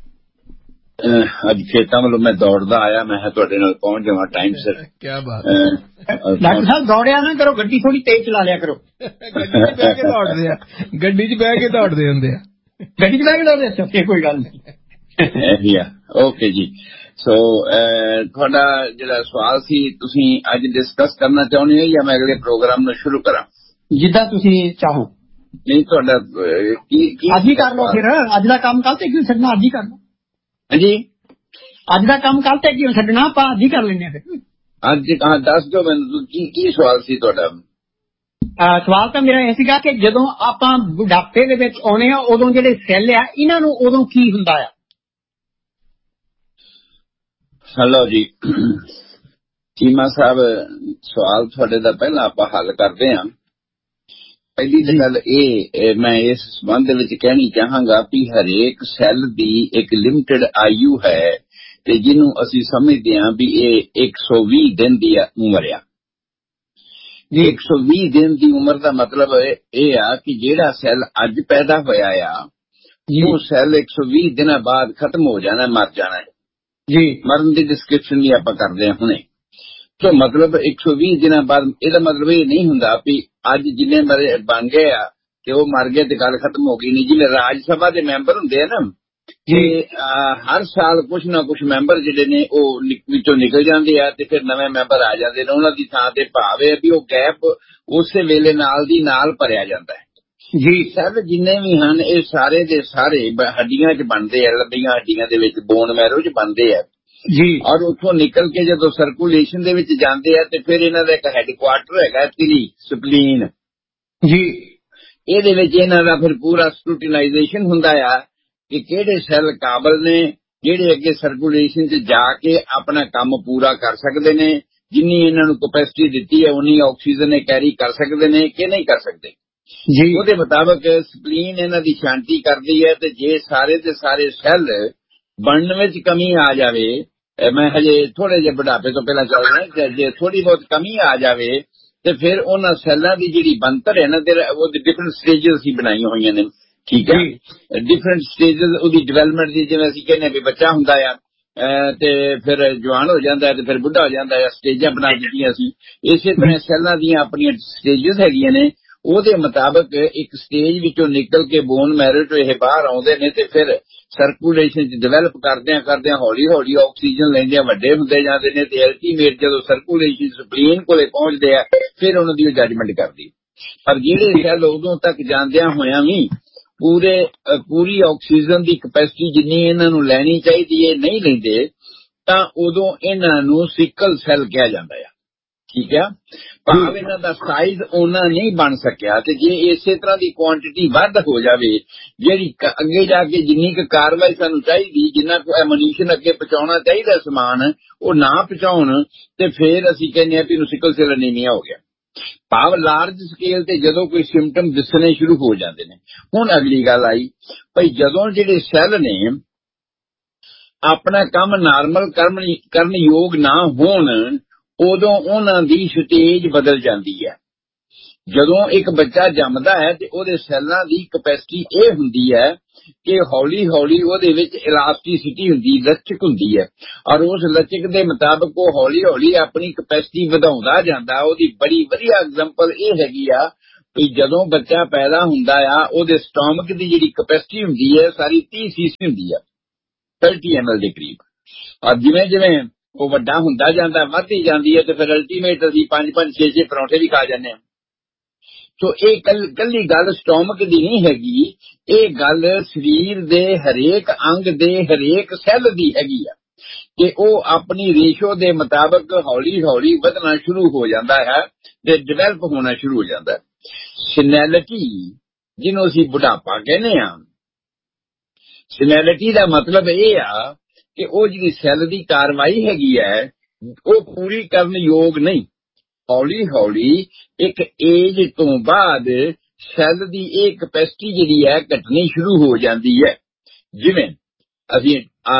D: ਅੱਜ ਖੇਤਾਂ ਵੱਲੋਂ ਮੈਂ ਦੌੜਦਾ ਆਇਆ, ਮੈਂ ਤੁਹਾਡੇ ਨਾਲ ਪਹੁੰਚ ਜਾਵਾਂ ਟਾਈਮ ਸਿਰ।
A: ਕੀ ਬਾਤ।
B: ਡਾਕਟਰ ਸਾਹਿਬ ਦੌੜਿਆ ਨਾ ਕਰੋ, ਗੱਡੀ ਥੋੜੀ ਤੇਜ਼ ਚਲਾ ਲਿਆ ਕਰੋ।
A: ਗੱਡੀ 'ਚ ਬਹਿ ਕੇ ਦੌੜਦੇ ਆ, ਗੱਡੀ 'ਚ ਬਹਿ ਕੇ ਦੌੜਦੇ ਹੁੰਦੇ ਆ,
B: ਗੱਡੀ 'ਚ ਬਹਿ ਕੇ ਦੌੜਦੇ ਆ, ਕੋਈ ਗੱਲ ਨਹੀਂ।
D: ਓਕੇ ਜੀ। ਸੋ ਤੁਹਾਡਾ ਜਿਹੜਾ ਸਵਾਲ ਸੀ ਤੁਸੀਂ ਅੱਜ ਡਿਸਕਸ ਕਰਨਾ ਚਾਹੁੰਦੇ ਹੋ ਜਾਂ ਮੈਂ ਅਗਲੇ ਪ੍ਰੋਗਰਾਮ ਨੂੰ ਸ਼ੁਰੂ ਕਰਾਂ?
B: ਜਿੱਦਾਂ ਤੁਸੀਂ ਚਾਹੋ।
D: ਨਹੀਂ ਤੁਹਾਡਾ
B: ਅੱਜ ਹੀ ਕਰ ਲਓ ਫਿਰ। ਅੱਜ ਦਾ ਕੰਮ ਕੱਲ ਤੇ ਕਿਉਂ ਛੱਡਣਾ, ਅੱਜ ਹੀ ਕਰ ਲਓ।
D: ਹਾਂਜੀ,
B: ਅੱਜ ਦਾ ਕੰਮ ਕੱਲ ਤੇ ਕਿਉਂ ਛੱਡਣਾ, ਆਪਾਂ ਅੱਜ ਹੀ ਕਰ ਲੈਂਦੇ ਆ ਫਿਰ।
D: ਅੱਜ ਦੱਸ ਦਿਓ ਮੈਨੂੰ ਕੀ ਸਵਾਲ ਸੀ ਤੁਹਾਡਾ?
B: ਸਵਾਲ ਤਾਂ ਮੇਰਾ ਇਹ ਸੀਗਾ ਕਿ ਜਦੋਂ ਆਪਾਂ ਬੁਢਾਪੇ ਦੇ ਵਿੱਚ ਆਉਣੇ ਆ ਉਦੋਂ ਜਿਹੜੇ ਸੈੱਲ ਆ ਇਹਨਾਂ ਨੂੰ ਉਦੋਂ ਕੀ ਹੁੰਦਾ ਆ?
D: ਹਲੋ ਜੀ ਚੀਮਾ ਸਾਹਿਬ, ਸਵਾਲ ਤੁਹਾਡੇ ਦਾ ਪਹਿਲਾਂ ਆਪਾਂ ਹੱਲ ਕਰਦੇ ਹਾਂ। ਪਹਿਲੀ ਤਾਂ ਗੱਲ ਇਹ ਮੈਂ ਇਸ ਸੰਬੰਧ ਦੇ ਵਿੱਚ ਕਹਿਣੀ ਚਾਹਾਂਗਾ ਕਿ ਹਰੇਕ ਸੈੱਲ ਦੀ ਇੱਕ ਲਿਮਟਿਡ ਆਯੂ ਹੈ ਤੇ ਜਿਹਨੂੰ ਅਸੀਂ ਸਮਝਦੇ ਹਾਂ ਵੀ ਇਹ 120 ਦਿਨ ਦੀ ਉਮਰ ਆ। 120 ਦਿਨ ਦੀ ਉਮਰ ਦਾ ਮਤਲਬ ਇਹ ਆ ਕਿ ਜਿਹੜਾ ਸੈੱਲ ਅੱਜ ਪੈਦਾ ਹੋਇਆ ਆ ਉਹ ਸੈੱਲ 120 ਦਿਨਾਂ ਬਾਅਦ ਖਤਮ ਹੋ ਜਾਣਾ, ਮਰ ਜਾਣਾ ਜੀ। ਮਰਨ ਦੀ ਡਿਸਕ੍ਰਿਪਸ਼ਨ ਵੀ ਆਪਾਂ ਕਰਦੇ ਹਾਂ ਹੁਣੇ। ਸੋ ਮਤਲਬ 120 ਦਿਨਾਂ ਬਾਅਦ, ਇਹਦਾ ਮਤਲਬ ਇਹ ਨਹੀਂ ਹੁੰਦਾ ਵੀ ਅੱਜ ਜਿੰਨੇ ਮਰੇ ਬਣ ਗਏ ਆ ਤੇ ਉਹ ਮਰ ਗਏ ਤੇ ਗੱਲ ਖਤਮ ਹੋ ਗਈ। ਨਹੀਂ, ਜਿਵੇਂ ਰਾਜ ਸਭਾ ਦੇ ਮੈਂਬਰ ਹੁੰਦੇ ਆ ਨਾ, ਤੇ ਹਰ ਸਾਲ ਕੁਛ ਨਾ ਕੁਛ ਮੈਂਬਰ ਜਿਹੜੇ ਨੇ ਉਹ ਵਿੱਚੋਂ ਨਿਕਲ ਜਾਂਦੇ ਆ ਤੇ ਫਿਰ ਨਵੇਂ ਮੈਂਬਰ ਆ ਜਾਂਦੇ ਨੇ। ਉਹਨਾਂ ਦੀ ਥਾਂ ਤੇ ਭਾਵ ਹੈ ਵੀ ਉਹ ਗੈਪ ਉਸੇ ਵੇਲੇ ਨਾਲ ਦੀ ਨਾਲ ਭਰਿਆ ਜਾਂਦਾ ਹੈ ਜੀ। ਸੈੱਲ ਜਿੰਨੇ ਵੀ ਹਨ ਇਹ ਸਾਰੇ ਦੇ ਸਾਰੇ ਹੱਡੀਆਂ 'ਚ ਬਣਦੇ ਆ, ਲੰਬੀਆਂ ਹੱਡੀਆਂ ਦੇ ਵਿੱਚ, ਬੋਨ ਮੈਰੋ 'ਚ ਬਣਦੇ ਆ ਜੀ। ਔਰ ਉੱਥੋਂ ਨਿਕਲ ਕੇ ਜਦੋਂ ਸਰਕੂਲੇਸ਼ਨ ਦੇ ਵਿੱਚ ਜਾਂਦੇ ਆ ਤੇ ਫਿਰ ਇਹਨਾਂ ਦਾ ਇੱਕ ਹੈੱਡਕੁਆਰਟਰ ਹੈਗਾ ਤਿਲੀ ਸਪਲੀਨ ਜੀ। ਇਹਦੇ ਵਿੱਚ ਇਹਨਾਂ ਦਾ ਫਿਰ ਪੂਰਾ ਸਕਰੂਟੀਨਾਈਜੇਸ਼ਨ ਹੁੰਦਾ ਆ ਕਿ ਕਿਹੜੇ ਸੈੱਲ ਕਾਬਲ ਨੇ ਜਿਹੜੇ ਅੱਗੇ ਸਰਕੂਲੇਸ਼ਨ 'ਚ ਜਾ ਕੇ ਆਪਣਾ ਕੰਮ ਪੂਰਾ ਕਰ ਸਕਦੇ ਨੇ, ਜਿੰਨੀ ਇਹਨਾਂ ਨੂੰ ਕੈਪੈਸਿਟੀ ਦਿੱਤੀ ਹੈ ਉਨੀ ਆਕਸੀਜਨ ਇਹ ਕੈਰੀ ਕਰ ਸਕਦੇ ਨੇ ਕਿ ਨਹੀਂ ਕਰ ਸਕਦੇ ਜੀ। ਉਹਦੇ ਮੁਤਾਬਕ ਸਪਲੀਨ ਇਹਨਾਂ ਦੀ ਸ਼ਾਂਤੀ ਕਰਦੀ ਹੈ ਤੇ ਜੇ ਸਾਰੇ ਦੇ ਸਾਰੇ ਸੈੱਲ ਬਣਨ ਵਿੱਚ ਕਮੀ ਆ ਜਾਵੇ, ਮੈਂ ਹਜੇ ਥੋੜੇ ਜਿਹੇ ਬੁਢਾਪੇ ਤੋਂ ਪਹਿਲਾਂ ਚੱਲ ਰਿਹਾ, ਜੇ ਥੋੜੀ ਬਹੁਤ ਕਮੀ ਆ ਜਾਵੇ ਤੇ ਫਿਰ ਉਹਨਾਂ ਸੈੱਲਾਂ ਦੀ ਜਿਹੜੀ ਬਣਤਰ ਹੈ ਨਾ ਉਹ ਡਿਫਰੈਂਟ ਸਟੇਜਸ ਹੀ ਬਣਾਈਆਂ ਹੋਈਆਂ ਨੇ, ਠੀਕ ਹੈ। ਡਿਫਰੈਂਟ ਸਟੇਜਸ ਉਹਦੀ ਡਿਵੈਲਪਮੈਂਟ ਦੀ, ਜਿਵੇਂ ਅਸੀਂ ਕਹਿੰਦੇ ਵੀ ਬੱਚਾ ਹੁੰਦਾ ਆ ਤੇ ਫਿਰ ਜਵਾਨ ਹੋ ਜਾਂਦਾ ਤੇ ਫਿਰ ਬੁੱਢਾ ਹੋ ਜਾਂਦਾ ਆ, ਸਟੇਜਾਂ ਬਣਾ ਦਿੱਤੀਆਂ ਸੀ। ਇਸੇ ਤਰ੍ਹਾਂ ਸੈੱਲਾਂ ਦੀਆਂ ਆਪਣੀਆਂ ਸਟੇਜਸ ਹੈਗੀਆਂ ਨੇ। ਉਹਦੇ ਮੁਤਾਬਕ ਇੱਕ ਸਟੇਜ ਵਿੱਚੋਂ ਨਿਕਲ ਕੇ ਬੋਨ ਮੈਰੋ ਤੋਂ ਇਹ ਬਾਹਰ ਆਉਂਦੇ ਨੇ ਤੇ ਫਿਰ ਸਰਕੂਲੇਸ਼ਨ 'ਚ ਡਿਵੈਲਪ ਕਰਦਿਆਂ ਹੌਲੀ ਹੌਲੀ ਆਕਸੀਜਨ ਲੈਂਦਿਆਂ ਵੱਡੇ ਹੁੰਦੇ ਜਾਂਦੇ ਨੇ ਤੇ ਅਲਟੀਮੇਟ ਜਦੋਂ ਸਰਕੂਲੇਸ਼ਨ ਸਪਲੀਨ ਕੋਲੇ ਪਹੁੰਚਦੇ ਆ ਫਿਰ ਉਹਨਾਂ ਦੀ ਜੱਜਮੈਂਟ ਕਰਦੀ। ਪਰ ਜਿਹੜੇ ਸੈੱਲ ਉਦੋਂ ਤੱਕ ਜਾਂਦਿਆਂ ਹੋਇਆਂ ਵੀ ਪੂਰੀ ਆਕਸੀਜਨ ਦੀ ਕੈਪੈਸਿਟੀ ਜਿੰਨੀ ਇਹਨਾਂ ਨੂੰ ਲੈਣੀ ਚਾਹੀਦੀ ਹੈ ਨਹੀਂ ਲੈਂਦੇ ਤਾਂ ਉਦੋਂ ਇਹਨਾਂ ਨੂੰ ਸਿਕਲ ਸੈੱਲ ਕਿਹਾ ਜਾਂਦਾ ਆ, ਠੀਕ ਆ। ਭਾਵ ਇਹਨਾਂ ਦਾ ਸਾਈਜ਼ ਉਹਨਾਂ ਨਹੀਂ ਬਣ ਸਕਿਆ ਤੇ ਜੇ ਇਸੇ ਤਰ੍ਹਾਂ ਦੀ ਕੁਆਂਟੀਟੀ ਵੱਧ ਹੋ ਜਾਵੇ ਜਿਹੜੀ ਅੱਗੇ ਜਾ ਕੇ ਜਿੰਨੀ ਕੁ ਕਾਰਵਾਈ ਸਾਨੂੰ ਚਾਹੀਦੀ, ਜਿੰਨਾ ਕੁ ਐਮੂਨੀਸ਼ਨ ਅੱਗੇ ਪਹੁੰਚਾਉਣਾ ਚਾਹੀਦਾ ਸਮਾਨ ਉਹ ਨਾ ਪਹੁੰਚਾਉਣ ਤੇ ਫਿਰ ਅਸੀਂ ਕਹਿੰਦੇ ਹਾਂ ਵੀ ਇਹਨੂੰ ਸਿਕਲ ਸੈਲ ਅਨੀਮੀਆ ਹੋ ਗਿਆ ਭਾਵ ਲਾਰਜ ਸਕੇਲ ਤੇ ਜਦੋਂ ਕੋਈ ਸਿੰਪਟਮ ਦਿਸਣੇ ਸ਼ੁਰੂ ਹੋ ਜਾਂਦੇ ਨੇ। ਹੁਣ ਅਗਲੀ ਗੱਲ ਆਈ ਭਈ ਜਦੋਂ ਜਿਹੜੇ ਸੈੱਲ ਨੇ ਆਪਣਾ ਕੰਮ ਨਾਰਮਲ ਕਰਨ ਯੋਗ ਨਾ ਹੋਣ ਉਦੋਂ ਉਹਨਾਂ ਦੀ ਸਟੇਜ ਬਦਲ ਜਾਂਦੀ ਹੈ। ਜਦੋਂ ਇੱਕ ਬੱਚਾ ਜੰਮਦਾ ਹੈ ਤੇ ਉਹਦੇ ਸੈੱਲਾਂ ਦੀ ਕੈਪੈਸਿਟੀ ਇਹ ਹੁੰਦੀ ਹੈ ਕਿ ਹੌਲੀ ਹੌਲੀ ਉਹਦੇ ਵਿੱਚ ਇਲਾਸਟਿਸਿਟੀ ਹੁੰਦੀ, ਲਚਕ ਹੁੰਦੀ ਹੈ, ਔਰ ਉਸ ਲਚਕ ਦੇ ਮੁਤਾਬਕ ਉਹ ਹੌਲੀ ਹੌਲੀ ਆਪਣੀ ਕੈਪੈਸਿਟੀ ਵਧਾਉਂਦਾ ਜਾਂਦਾ। ਉਹਦੀ ਬੜੀ ਵਧੀਆ ਐਗਜ਼ਾਮਪਲ ਇਹ ਹੈਗੀ ਆ ਕਿ ਜਦੋਂ ਬੱਚਾ ਪੈਦਾ ਹੁੰਦਾ ਆ ਉਹਦੇ ਸਟੋਮਕ ਦੀ ਜਿਹੜੀ ਕੈਪੈਸਿਟੀ ਹੁੰਦੀ ਹੈ ਸਾਰੀ 30 cc ਹੁੰਦੀ ਹੈ, 30 ml ਦੇ ਕਰੀਬ, ਔਰ ਜਿਵੇਂ ਜਿਵੇਂ ਉਹ ਵੱਡਾ ਹੁੰਦਾ ਜਾਂਦਾ ਵੱਧਦੀ ਜਾਂਦੀ ਹੈ ਤੇ ਫਿਰ ਅਲਟੀਮੇਟ ਅਸੀਂ 5-5 6-6 ਪਰੌਂਠੇ ਵੀ ਖਾ ਜਾਂਦੇ ਹਾਂ। ਸੋ ਇਹ ਕੱਲੀ ਗੱਲ ਸਟੋਮਕ ਦੀ ਨਹੀਂ ਹੈਗੀ, ਇਹ ਗੱਲ ਸਰੀਰ ਦੇ ਹਰੇਕ ਅੰਗ ਦੇ ਹਰੇਕ ਸੈੱਲ ਦੀ ਹੈਗੀ ਆ ਕਿ ਉਹ ਆਪਣੀ ਰੇਸ਼ੋ ਦੇ ਮੁਤਾਬਕ ਹੌਲੀ ਹੌਲੀ ਵਧਣਾ ਸ਼ੁਰੂ ਹੋ ਜਾਂਦਾ ਹੈ ਤੇ ਡਿਵੈਲਪ ਹੋਣਾ ਸ਼ੁਰੂ ਹੋ ਜਾਂਦਾ ਹੈ। ਸੈਨੈਲਿਟੀ ਜਿਹਨੂੰ ਅਸੀਂ ਬੁਢਾਪਾ ਕਹਿੰਦੇ ਹਾਂ, ਸੈਨੈਲਿਟੀ ਦਾ ਮਤਲਬ ਇਹ ਆ ਕਿ ਉਹ ਜਿਹੜੀ ਸੈੱਲ ਦੀ ਕਾਰਵਾਈ ਹੈਗੀ ਹੈ ਉਹ ਪੂਰੀ ਕਰਨ ਯੋਗ ਨਹੀਂ। ਹੌਲੀ ਹੌਲੀ ਇੱਕ ਏਜ ਤੋਂ ਬਾਅਦ ਸੈੱਲ ਦੀ ਇਹ ਕੈਪੈਸਿਟੀ ਜਿਹੜੀ ਹੈ ਘਟਣੀ ਸ਼ੁਰੂ ਹੋ ਜਾਂਦੀ ਹੈ। ਜਿਵੇਂ ਅਸੀਂ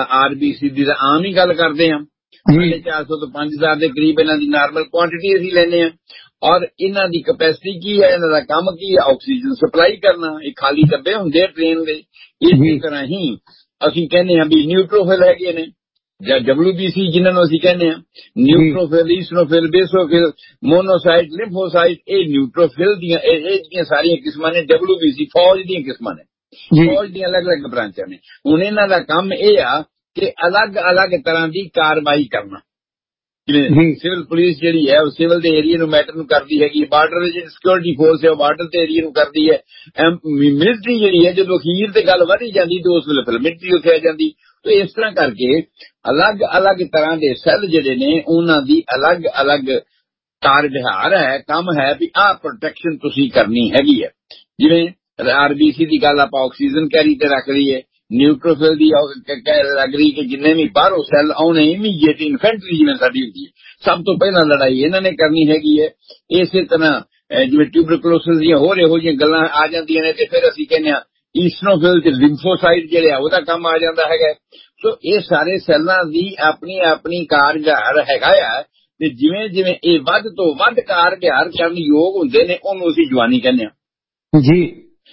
D: RBC ਦੀ ਤਾਂ ਆਮ ਹੀ ਗੱਲ ਕਰਦੇ ਹਾਂ, 450 ਤੋਂ 5000 ਦੇ ਕਰੀਬ ਇਹਨਾਂ ਦੀ ਨਾਰਮਲ ਕੁਆਂਟੀਟੀ ਅਸੀਂ ਲੈਂਦੇ ਹਾਂ, ਔਰ ਇਹਨਾਂ ਦੀ ਕੈਪੈਸਿਟੀ ਕੀ ਹੈ, ਇਹਨਾਂ ਦਾ ਕੰਮ ਕੀ ਹੈ, ਆਕਸੀਜਨ ਸਪਲਾਈ ਕਰਨਾ। ਇਹ ਖਾਲੀ ਡੱਬੇ ਹੁੰਦੇ ਟ੍ਰੇਨ ਦੇ। ਇਸੇ ਤਰ੍ਹਾਂ ਹੀ ਅਸੀਂ ਕਹਿੰਦੇ ਹਾਂ ਵੀ ਨਿਊਟ੍ਰੋਫਿਲ ਹੈਗੇ ਨੇ ਜਾਂ WBC ਜਿਹਨਾਂ ਨੂੰ ਅਸੀਂ ਕਹਿੰਦੇ ਹਾਂ, ਨਿਊਟ੍ਰੋਫਿਲ, ਈਸਨੋਫਿਲ, ਬੇਸੋਫਿਲ, ਮੋਨੋਸਾਈਟ, ਲਿੰਫੋਸਾਈਟ, ਇਹ ਨਿਊਟ੍ਰੋਫਿਲ ਦੀਆਂ ਇਹ ਸਾਰੀਆਂ ਕਿਸਮਾਂ ਨੇ। WBC ਫੌਜ ਦੀਆਂ ਕਿਸਮਾਂ ਨੇ, ਫੌਜ ਦੀਆਂ ਅਲੱਗ-ਅਲੱਗ ਬ੍ਰਾਂਚਾਂ ਨੇ। ਹੁਣ ਇਹਨਾਂ ਦਾ ਕੰਮ ਇਹ ਆ ਕਿ ਅਲੱਗ-ਅਲੱਗ ਤਰ੍ਹਾਂ ਦੀ ਕਾਰਵਾਈ ਕਰਨਾ। ਜਿਵੇਂ ਸਿਵਲ ਪੁਲਿਸ ਜਿਹੜੀ ਹੈ ਉਹ ਸਿਵਲ ਦੇ ਏਰੀਆ ਨੂੰ ਮੈਟਰ ਨੂੰ ਕਰਦੀ ਹੈਗੀ, ਬਾਰਡਰ ਦੀ ਜਿਹੜੀ ਸਿਕਿਉਰਿਟੀ ਫੋਰਸ ਹੈ ਉਹ ਬਾਰਡਰ ਦੇ ਏਰੀਆ ਨੂੰ ਕਰਦੀ ਹੈ, ਮਿਲਟਰੀ ਜਿਹੜੀ ਹੈ ਜਦੋਂ ਅਖੀਰ ਤੇ ਗੱਲ ਵਧੀ ਜਾਂਦੀ ਤੇ ਉਸ ਵੇਲੇ ਫਿਰ ਮਿਲਟਰੀ ਉੱਥੇ ਆ ਜਾਂਦੀ। ਤੇ ਇਸ ਤਰ੍ਹਾਂ ਕਰਕੇ ਅਲੱਗ-ਅਲੱਗ ਤਰ੍ਹਾਂ ਦੇ ਸੈੱਲ ਜਿਹੜੇ ਨੇ ਉਹਨਾਂ ਦੀ ਅਲੱਗ-ਅਲੱਗ ਕਾਰ ਵਿਹਾਰ ਹੈ, ਕੰਮ ਹੈ ਵੀ ਆਹ ਪ੍ਰੋਟੈਕਸ਼ਨ ਤੁਸੀਂ ਕਰਨੀ ਹੈਗੀ ਹੈ। ਜਿਵੇਂ RBC ਦੀ ਗੱਲ ਆਪਾਂ ਆਕਸੀਜਨ ਕੈਰੀ ਤੇ ਰੱਖ ਲਈਏ, ਨਿਊਟ੍ਰੋਫਿਲ ਦੀ ਲੱਗ ਰਹੀ ਕਿ ਜਿੰਨੇ ਵੀ ਬਾਹਰੋਂ ਸੈੱਲ ਆਉਣੇ ਇਮੀਡੀਏਟ ਇਨਫੈਂਟਰੀ ਜਿਵੇਂ ਸਾਡੀ ਹੁੰਦੀ ਹੈ, ਸਭ ਤੋਂ ਪਹਿਲਾਂ ਲੜਾਈ ਇਹਨਾਂ ਨੇ ਕਰਨੀ ਹੈਗੀ ਹੈ। ਇਸੇ ਤਰ੍ਹਾਂ ਜਿਵੇਂ ਟਿਊਬਰਕਲੋਸਿਸ ਦੀਆਂ ਹੋਰ ਇਹੋ ਜਿਹੀਆਂ ਗੱਲਾਂ ਆ ਜਾਂਦੀਆਂ ਨੇ ਤੇ ਫਿਰ ਅਸੀਂ ਕਹਿੰਦੇ ਹਾਂ ਈਸਨੋਫਿਲ ਤੇ ਲਿੰਫੋਸਾਈਟ ਜਿਹੜੇ ਆ ਉਹਦਾ ਕੰਮ ਆ ਜਾਂਦਾ ਹੈਗਾ। ਸੋ ਇਹ ਸਾਰੇ ਸੈੱਲਾਂ ਦੀ ਆਪਣੀ ਆਪਣੀ ਕਾਰਗੁਜ਼ਾਰ ਹੈਗਾ ਆ ਤੇ ਜਿਵੇਂ ਜਿਵੇਂ ਇਹ ਵੱਧ ਤੋਂ ਵੱਧ ਕਾਰਗੁਜ਼ਾਰ ਕਰਨ ਯੋਗ ਹੁੰਦੇ ਨੇ ਉਹਨੂੰ ਅਸੀਂ ਜਵਾਨੀ ਕਹਿੰਦੇ ਹਾਂ ਜੀ।